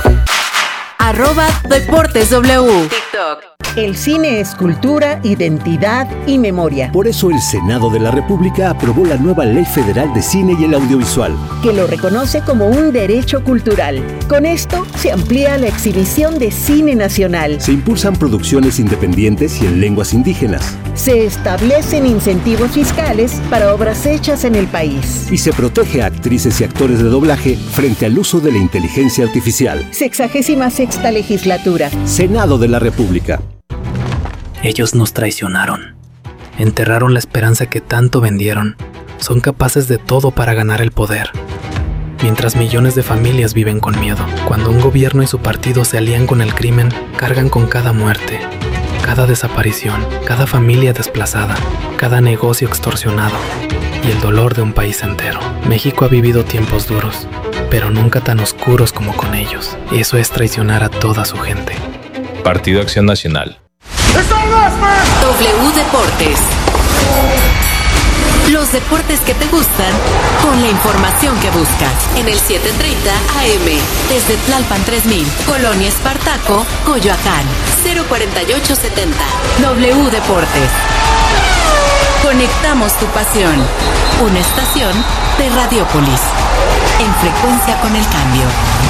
@DeportesW. TikTok. El cine es cultura, identidad y memoria. Por eso el Senado de la República aprobó la nueva Ley Federal de Cine y el Audiovisual, que lo reconoce como un derecho cultural. Con esto se amplía la exhibición de cine nacional. Se impulsan producciones independientes y en lenguas indígenas. Se establecen incentivos fiscales para obras hechas en el país. Y se protege a actrices y actores de doblaje frente al uso de la inteligencia artificial. 66ª Legislatura. Senado de la República. Ellos nos traicionaron. Enterraron la esperanza que tanto vendieron. Son capaces de todo para ganar el poder. Mientras millones de familias viven con miedo. Cuando un gobierno y su partido se alían con el crimen, cargan con cada muerte, cada desaparición, cada familia desplazada, cada negocio extorsionado y el dolor de un país entero. México ha vivido tiempos duros, pero nunca tan oscuros como con ellos. Eso es traicionar a toda su gente. Partido Acción Nacional. W Deportes. Los deportes que te gustan con la información que buscas. En el 7:30 AM. Desde Tlalpan 3000, Colonia Espartaco, Coyoacán. 04870. W Deportes. Conectamos tu pasión. Una estación de Radiopolis. En frecuencia con el cambio.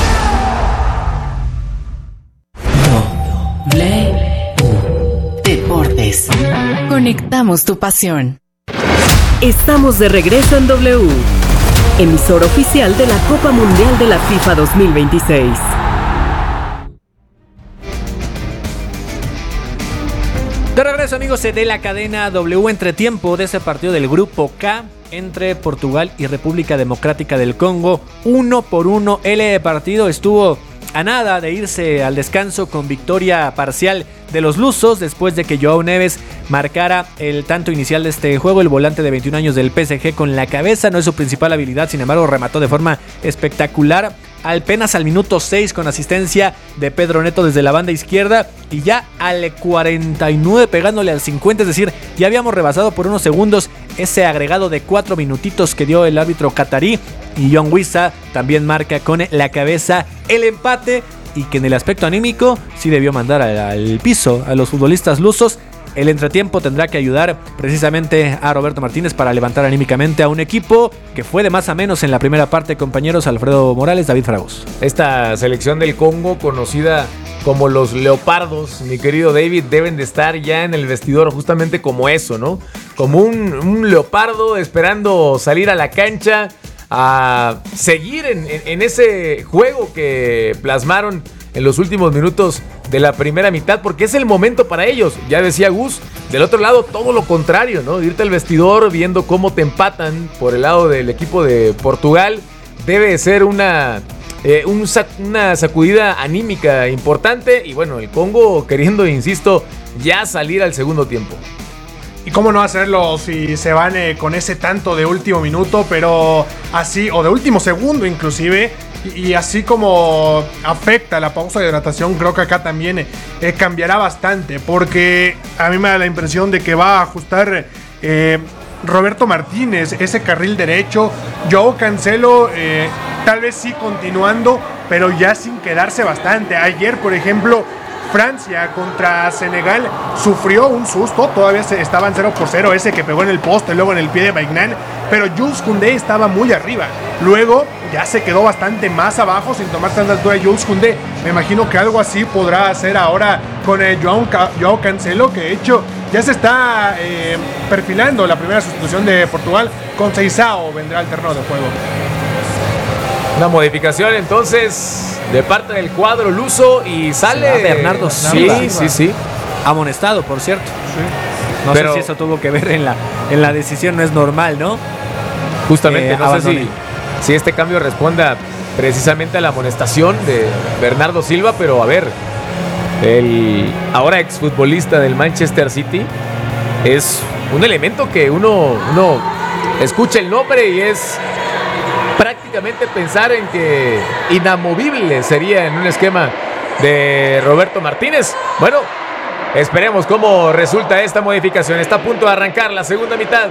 Deportes. Conectamos tu pasión. Estamos de regreso en W, emisora oficial de la Copa Mundial de la FIFA 2026. De regreso, amigos, de la cadena W, entretiempo de ese partido del Grupo K entre Portugal y República Democrática del Congo. 1-1, el partido estuvo a nada de irse al descanso con victoria parcial de los lusos después de que Joao Neves marcara el tanto inicial de este juego. El volante de 21 años del PSG con la cabeza no es su principal habilidad, sin embargo remató de forma espectacular apenas al minuto 6 con asistencia de Pedro Neto desde la banda izquierda, y ya al 49 pegándole al 50, es decir, ya habíamos rebasado por unos segundos ese agregado de 4 minutitos que dio el árbitro catarí, y John Wissa también marca con la cabeza el empate, y que en el aspecto anímico sí debió mandar al piso a los futbolistas lusos. el entretiempo tendrá que ayudar precisamente a Roberto Martínez para levantar anímicamente a un equipo que fue de más a menos en la primera parte, compañeros. Alfredo Morales, David Fragoso. Esta selección del Congo, conocida como los leopardos, mi querido David, deben de estar ya en el vestidor justamente como eso, ¿no? Como un leopardo esperando salir a la cancha a seguir en ese juego que plasmaron en los últimos minutos de la primera mitad, porque es el momento para ellos. Ya decía Gus, del otro lado todo lo contrario, ¿no? Irte al vestidor viendo cómo te empatan por el lado del equipo de Portugal debe ser una sacudida anímica importante. Y bueno, el Congo queriendo, insisto, ya salir al segundo tiempo. Y cómo no hacerlo si se van con ese tanto de último minuto, pero así, o de último segundo inclusive, y así como afecta la pausa de hidratación, creo que acá también cambiará bastante, porque a mí me da la impresión de que va a ajustar Roberto Martínez ese carril derecho. Joao Cancelo tal vez sí continuando, pero ya sin quedarse bastante. Ayer, por ejemplo, Francia contra Senegal sufrió un susto, todavía estaban 0-0, ese que pegó en el poste, luego en el pie de Maignan, pero Jules Koundé estaba muy arriba. Luego ya se quedó bastante más abajo sin tomar tanta altura Jules Koundé. Me imagino que algo así podrá hacer ahora con Joao Cancelo, que de hecho ya se está perfilando la primera sustitución de Portugal. Con Seisao vendrá al terreno de juego. Una modificación entonces de parte del cuadro luso y sale Bernardo Silva. Sí. Amonestado, por cierto. Sí. No sé si eso tuvo que ver en la decisión, no es normal, ¿no? Justamente, no sé si este cambio responda precisamente a la amonestación de Bernardo Silva, pero a ver, el ahora exfutbolista del Manchester City es un elemento que uno escucha el nombre y es prácticamente pensar en que inamovible sería en un esquema de Roberto Martínez. Bueno, esperemos cómo resulta esta modificación. Está a punto de arrancar la segunda mitad.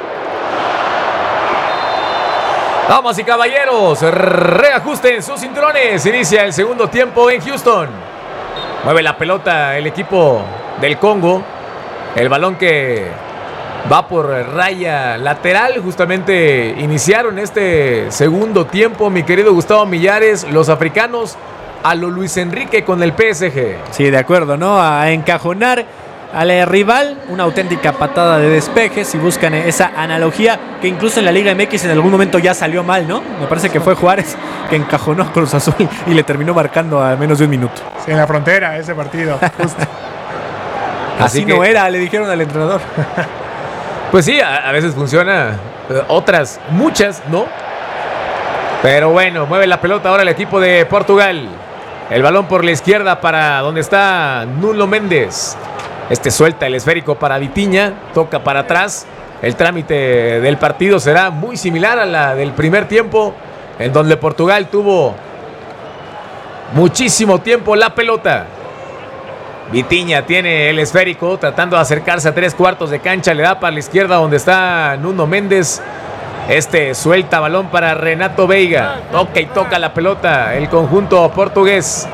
Damas y caballeros, reajusten sus cinturones. Inicia el segundo tiempo en Houston. Mueve la pelota el equipo del Congo. El balón que va por raya lateral. Justamente iniciaron este segundo tiempo, mi querido Gustavo Millares, los africanos a lo Luis Enrique con el PSG. Sí, de acuerdo, ¿no? A encajonar al rival, una auténtica patada de despeje, si buscan esa analogía, que incluso en la Liga MX en algún momento ya salió mal, ¿no? Me parece que fue Juárez que encajonó a Cruz Azul y le terminó marcando a menos de un minuto. Sí, en la frontera ese partido, justo. Así no era, le dijeron al entrenador. Pues sí, a veces funciona, otras, muchas, ¿no? Pero bueno, mueve la pelota ahora el equipo de Portugal. El balón por la izquierda para donde está Nuno Méndez. Suelta el esférico para Vitinha, toca para atrás. El trámite del partido será muy similar a la del primer tiempo, en donde Portugal tuvo muchísimo tiempo la pelota. Vitinha tiene el esférico, tratando de acercarse a 3/4 de cancha. Le da para la izquierda donde está Nuno Méndez. Suelta balón para Renato Veiga. Toca y toca la pelota el conjunto portugués.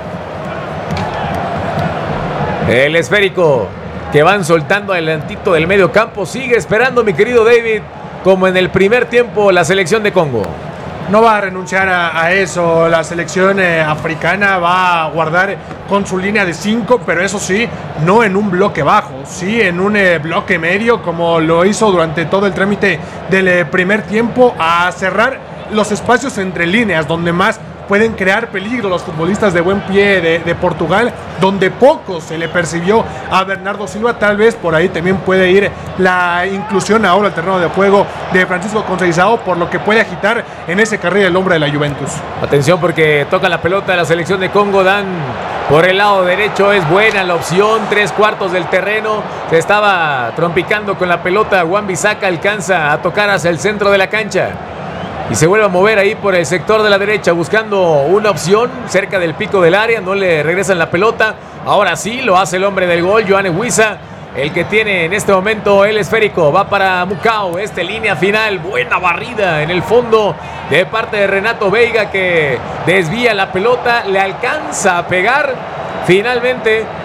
El esférico que van soltando adelantito del medio campo. Sigue esperando, mi querido David, como en el primer tiempo, la selección de Congo. No va a renunciar a eso. La selección africana va a guardar con su línea de 5, pero eso sí, no en un bloque bajo, sí en un bloque medio, como lo hizo durante todo el trámite del primer tiempo, a cerrar los espacios entre líneas, donde más pueden crear peligro los futbolistas de buen pie de Portugal, donde poco se le percibió a Bernardo Silva. Tal vez por ahí también puede ir la inclusión ahora al terreno de juego de Francisco Conceição, por lo que puede agitar en ese carril el hombre de la Juventus. Atención, porque toca la pelota la selección de Congo. Dan por el lado derecho, es buena la opción, 3/4 del terreno. Se estaba trompicando con la pelota. Wan-Bissaka alcanza a tocar hacia el centro de la cancha y se vuelve a mover ahí por el sector de la derecha, buscando una opción cerca del pico del área. No le regresan la pelota. Ahora sí, lo hace el hombre del gol, Yoane Wissa, el que tiene en este momento el esférico. Va para Mukau, línea final. Buena barrida en el fondo de parte de Renato Veiga, que desvía la pelota, le alcanza a pegar. Finalmente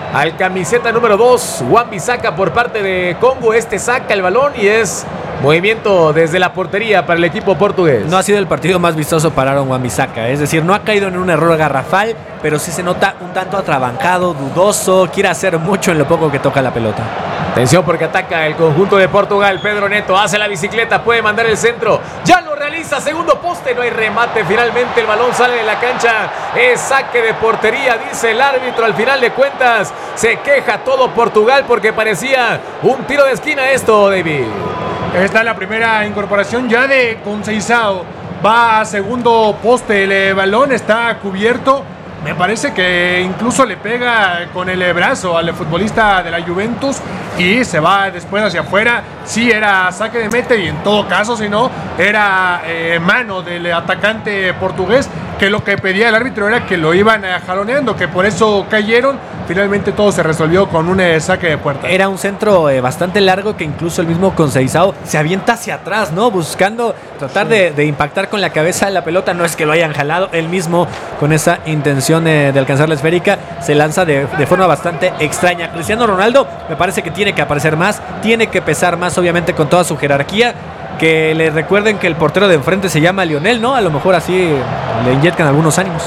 al camiseta número 2, Wan-Bissaka por parte de Congo. Saca el balón y es movimiento desde la portería para el equipo portugués. No ha sido el partido más vistoso para Aaron Wan-Bissaka, es decir, no ha caído en un error garrafal, pero sí se nota un tanto atrabancado, dudoso, quiere hacer mucho en lo poco que toca la pelota. Atención porque ataca el conjunto de Portugal. Pedro Neto hace la bicicleta, puede mandar el centro, ya lo realiza, segundo poste, no hay remate, finalmente el balón sale de la cancha, es saque de portería, dice el árbitro. Al final de cuentas se queja todo Portugal porque parecía un tiro de esquina esto, David. Esta es la primera incorporación ya de Conceição. Va a segundo poste, el balón está cubierto. Me parece que incluso le pega con el brazo al futbolista de la Juventus y se va después hacia afuera. Sí era saque de meta y en todo caso, si no, era mano del atacante portugués, que lo que pedía el árbitro era que lo iban jaloneando, que por eso cayeron. Finalmente todo se resolvió con un saque de puerta. Era un centro bastante largo que incluso el mismo Conceição se avienta hacia atrás, ¿no? Buscando tratar de impactar con la cabeza de la pelota. No es que lo hayan jalado, él mismo con esa intención de alcanzar la esférica se lanza de forma bastante extraña. Cristiano Ronaldo me parece que tiene que aparecer más, tiene que pesar más, obviamente con toda su jerarquía. Que le recuerden que el portero de enfrente se llama Lionel, ¿no? A lo mejor así le inyectan algunos ánimos.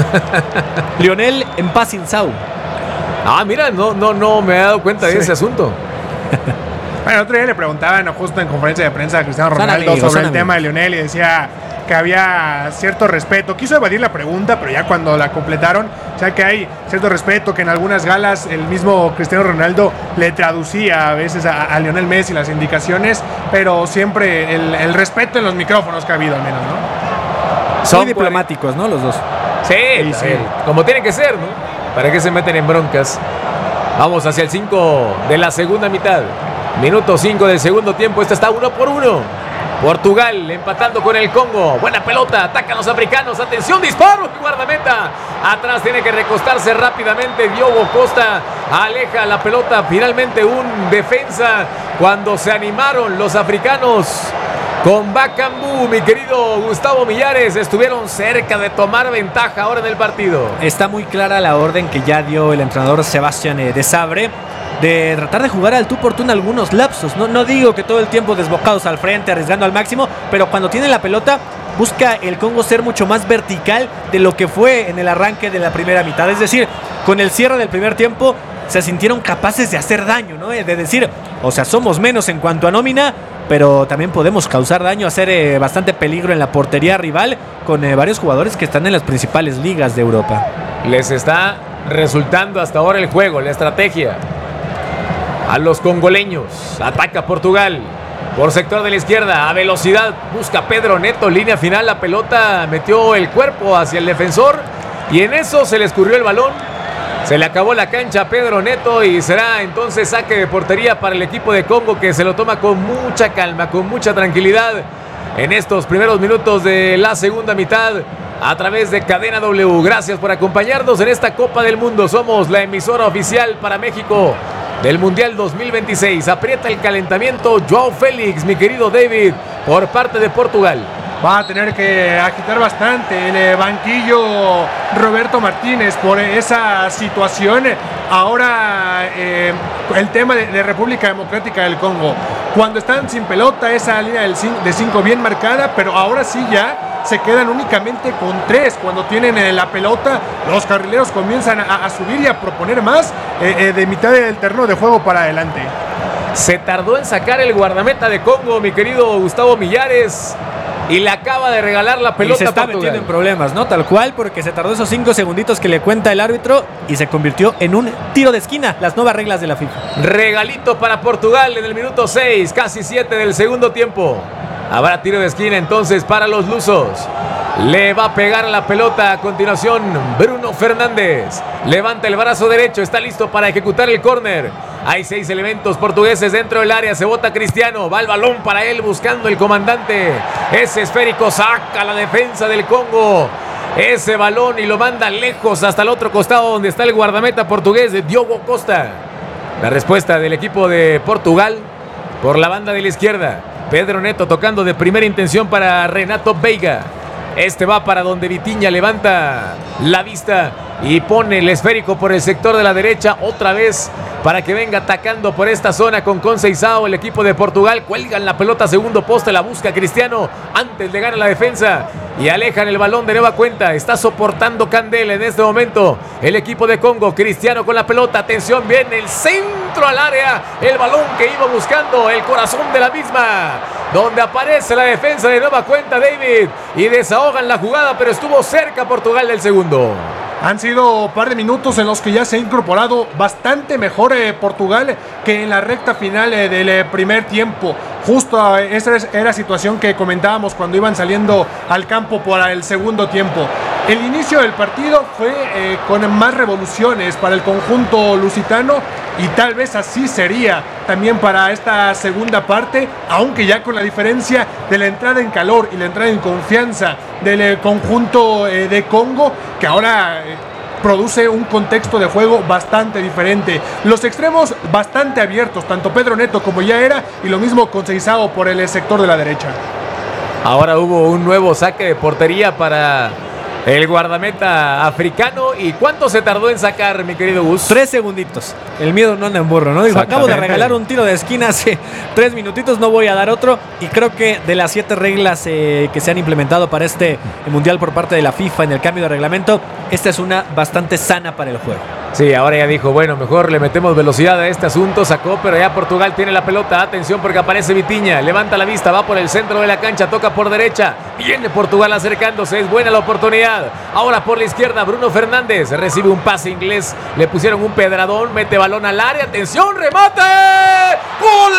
Lionel Mpacinsau. Ah, mira, no me he dado cuenta de ese asunto. Bueno, el otro día le preguntaban justo en conferencia de prensa a Cristiano Ronaldo sobre el tema de Lionel y decía que había cierto respeto. Quiso evadir la pregunta, pero ya cuando la completaron, o sea que hay cierto respeto, que en algunas galas el mismo Cristiano Ronaldo le traducía a veces a Lionel Messi las indicaciones, pero siempre el respeto en los micrófonos que ha habido al menos, ¿no? Son muy diplomáticos, ¿no? Los dos. Sí, como tiene que ser, ¿no? ¿Para qué se meten en broncas? Vamos hacia el 5 de la segunda mitad. Minuto 5 del segundo tiempo. Esta está 1-1. Portugal empatando con el Congo. Buena pelota, atacan los africanos. Atención, disparo, guardameta. Atrás tiene que recostarse rápidamente. Diogo Costa aleja la pelota. Finalmente un defensa. Cuando se animaron los africanos con Bakambu, mi querido Gustavo Millares, estuvieron cerca de tomar ventaja ahora en el partido. Está muy clara la orden que ya dio el entrenador Sebastián de Sabre de tratar de jugar al tú por tú en algunos lapsos. No digo que todo el tiempo desbocados al frente, arriesgando al máximo, pero cuando tiene la pelota busca el Congo ser mucho más vertical de lo que fue en el arranque de la primera mitad. Es decir, con el cierre del primer tiempo se sintieron capaces de hacer daño, ¿no? De decir, o sea, somos menos en cuanto a nómina, pero también podemos causar daño, hacer bastante peligro en la portería rival con varios jugadores que están en las principales ligas de Europa. Les está resultando hasta ahora el juego, la estrategia. A los congoleños, ataca Portugal por sector de la izquierda, a velocidad, busca Pedro Neto, línea final, la pelota metió el cuerpo hacia el defensor y en eso se le escurrió el balón. Se le acabó la cancha a Pedro Neto y será entonces saque de portería para el equipo de Congo, que se lo toma con mucha calma, con mucha tranquilidad en estos primeros minutos de la segunda mitad a través de Cadena W. Gracias por acompañarnos en esta Copa del Mundo. Somos la emisora oficial para México del Mundial 2026. Aprieta el calentamiento Joao Félix, mi querido David, por parte de Portugal. Va a tener que agitar bastante el banquillo Roberto Martínez por esa situación. Ahora el tema de República Democrática del Congo. Cuando están sin pelota, esa línea de 5 bien marcada, pero ahora sí ya se quedan únicamente con 3. Cuando tienen la pelota, los carrileros comienzan a subir y a proponer más de mitad del terreno de juego para adelante. Se tardó en sacar el guardameta de Congo, mi querido Gustavo Millares, y le acaba de regalar la pelota. Y se está metiendo en problemas, ¿no? Tal cual, porque se tardó esos 5 segunditos que le cuenta el árbitro y se convirtió en un tiro de esquina. Las nuevas reglas de la FIFA. Regalito para Portugal en el minuto 6, casi 7 del segundo tiempo. Habrá tiro de esquina entonces para los lusos. Le va a pegar la pelota a continuación Bruno Fernández. Levanta el brazo derecho, está listo para ejecutar el córner. Hay 6 elementos portugueses dentro del área. Se bota Cristiano, va el balón para él buscando el comandante. Ese esférico saca la defensa del Congo ese balón y lo manda lejos hasta el otro costado donde está el guardameta portugués de Diogo Costa. La respuesta del equipo de Portugal por la banda de la izquierda. Pedro Neto tocando de primera intención para Renato Veiga. Este va para donde Vitinha levanta la vista y pone el esférico por el sector de la derecha otra vez para que venga atacando por esta zona con Conceição. El equipo de Portugal cuelgan la pelota a segundo poste, la busca Cristiano antes de ganar la defensa y alejan el balón de nueva cuenta. Está soportando Candel en este momento el equipo de Congo. Cristiano con la pelota, atención, viene el centro al área, el balón que iba buscando el corazón de la misma, donde aparece la defensa de nueva cuenta David y desahogan la jugada, pero estuvo cerca Portugal del segundo. Han sido un par de minutos en los que ya se ha incorporado bastante mejor Portugal que en la recta final del primer tiempo. Justo esa era situación que comentábamos cuando iban saliendo al campo para el segundo tiempo. El inicio del partido fue con más revoluciones para el conjunto lusitano y tal vez así sería también para esta segunda parte, aunque ya con la diferencia de la entrada en calor y la entrada en confianza del conjunto de Congo, que ahora produce un contexto de juego bastante diferente. Los extremos bastante abiertos, tanto Pedro Neto como ya era, y lo mismo Conceição por el sector de la derecha. Ahora hubo un nuevo saque de portería para el guardameta africano. ¿Y cuánto se tardó en sacar, mi querido Gus? 3 segunditos. El miedo no anda en burro, ¿no? Dijo, acabo de regalar un tiro de esquina hace 3 minutitos, no voy a dar otro. Y creo que de las 7 reglas que se han implementado para este mundial por parte de la FIFA en el cambio de reglamento, esta es una bastante sana para el juego. Sí, ahora ya dijo, bueno, mejor le metemos velocidad a este asunto, sacó, pero ya Portugal tiene la pelota, atención porque aparece Vitinha, levanta la vista, va por el centro de la cancha, toca por derecha, viene Portugal acercándose, es buena la oportunidad, ahora por la izquierda Bruno Fernández, recibe un pase inglés, le pusieron un pedradón, mete balón al área, atención, remate, ¡gol!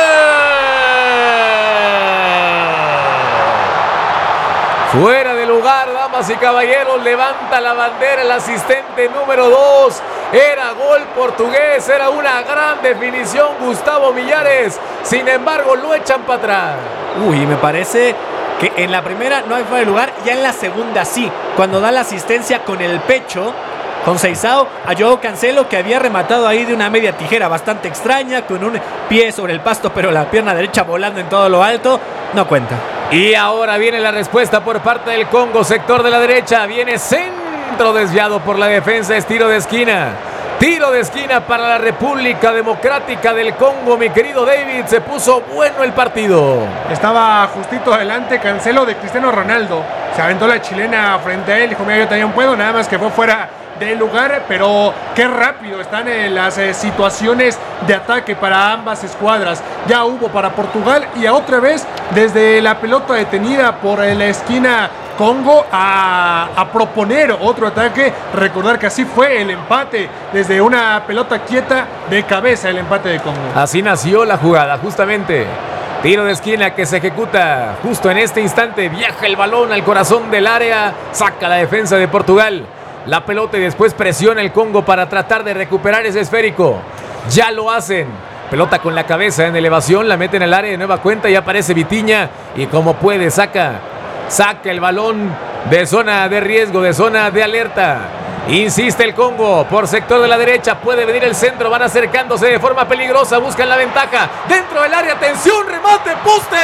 Fuera de lugar, damas y caballeros, levanta la bandera el asistente número 2. Era gol portugués, era una gran definición Gustavo Millares. Sin embargo, lo echan para atrás. Uy, me parece que en la primera no hay fuera de lugar, ya en la segunda sí. Cuando da la asistencia con el pecho, Conceição a Joao Cancelo, que había rematado ahí de una media tijera bastante extraña, con un pie sobre el pasto, pero la pierna derecha volando en todo lo alto, no cuenta. Y ahora viene la respuesta por parte del Congo, sector de la derecha, viene centro desviado por la defensa, es tiro de esquina. Tiro de esquina para la República Democrática del Congo, mi querido David, se puso bueno el partido. Estaba justito adelante Cancelo de Cristiano Ronaldo, se aventó la chilena frente a él, dijo, mira, yo también puedo, nada más que fue fuera del lugar, pero qué rápido están las situaciones de ataque para ambas escuadras. Ya hubo para Portugal y a otra vez desde la pelota detenida por la esquina Congo a proponer otro ataque. Recordar que así fue el empate desde una pelota quieta de cabeza, el empate de Congo. Así nació la jugada, justamente. Tiro de esquina que se ejecuta justo en este instante. Viaja el balón al corazón del área, saca la defensa de Portugal la pelota y después presiona el Congo para tratar de recuperar ese esférico. Ya lo hacen. Pelota con la cabeza en elevación, la meten al área de nueva cuenta y aparece Vitinha y como puede saca el balón de zona de riesgo, de zona de alerta. Insiste el Congo por sector de la derecha, puede venir el centro, van acercándose de forma peligrosa, buscan la ventaja dentro del área, atención, remate, poste.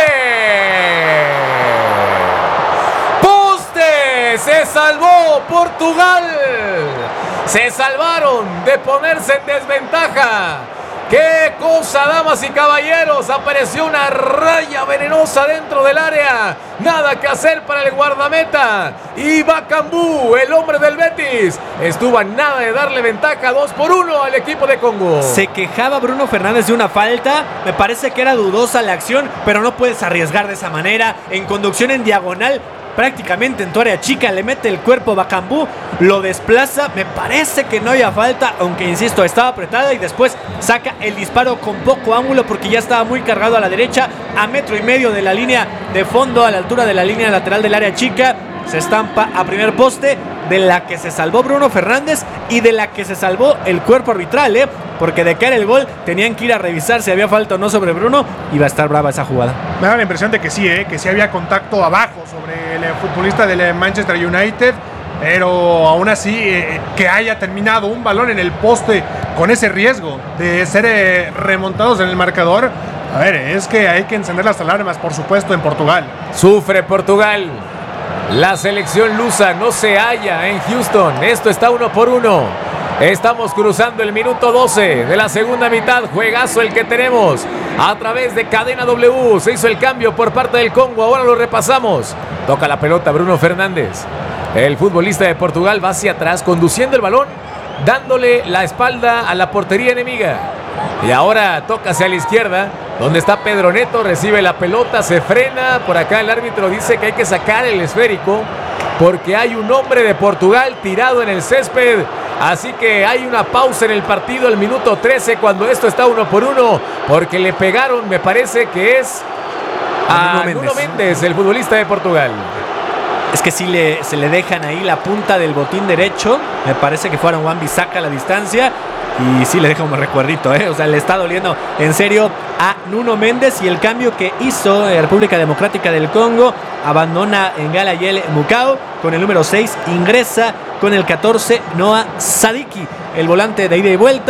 Se salvó Portugal. Se salvaron de ponerse en desventaja. ¡Qué cosa, damas y caballeros! Apareció una raya venenosa dentro del área. Nada que hacer para el guardameta. Y Bakambu, el hombre del Betis, estuvo a nada de darle ventaja 2-1 al equipo de Congo. Se quejaba Bruno Fernández de una falta. Me parece que era dudosa la acción, pero no puedes arriesgar de esa manera. En conducción en diagonal, prácticamente en tu área chica, le mete el cuerpo Bakambu, lo desplaza, me parece que no había falta, aunque insisto, estaba apretada y después saca el disparo con poco ángulo porque ya estaba muy cargado a la derecha, a 1.5 metros de la línea de fondo, a la altura de la línea lateral del área chica, se estampa a primer poste, de la que se salvó Bruno Fernández y de la que se salvó el cuerpo arbitral, porque de caer el gol tenían que ir a revisar si había falta o no sobre Bruno. Iba a estar brava esa jugada. Me da la impresión de que sí había contacto abajo sobre el futbolista del Manchester United, pero aún así que haya terminado un balón en el poste con ese riesgo de ser remontados en el marcador. A ver, es que hay que encender las alarmas, por supuesto, en Portugal. Sufre Portugal. La selección lusa no se halla en Houston. Esto está 1-1. Estamos cruzando el minuto 12 de la segunda mitad. Juegazo el que tenemos a través de Cadena W. Se hizo el cambio por parte del Congo. Ahora lo repasamos. Toca la pelota Bruno Fernández. El futbolista de Portugal va hacia atrás conduciendo el balón, dándole la espalda a la portería enemiga. Y ahora toca hacia la izquierda, donde está Pedro Neto, recibe la pelota, se frena. Por acá el árbitro dice que hay que sacar el esférico porque hay un hombre de Portugal tirado en el césped. Así que hay una pausa en el partido, el minuto 13, cuando esto está 1-1, porque le pegaron, me parece que es a Nuno Mendes, el futbolista de Portugal. Es que sí se le dejan ahí la punta del botín derecho. Me parece que fueron Wan-Bissaka a la distancia. Y sí le deja un recuerdito, O sea, le está doliendo en serio a Nuno Mendes. Y el cambio que hizo República Democrática del Congo, abandona Ngalayel Mukau. Con el número 6 ingresa con el 14 Noah Sadiki, el volante de ida y vuelta.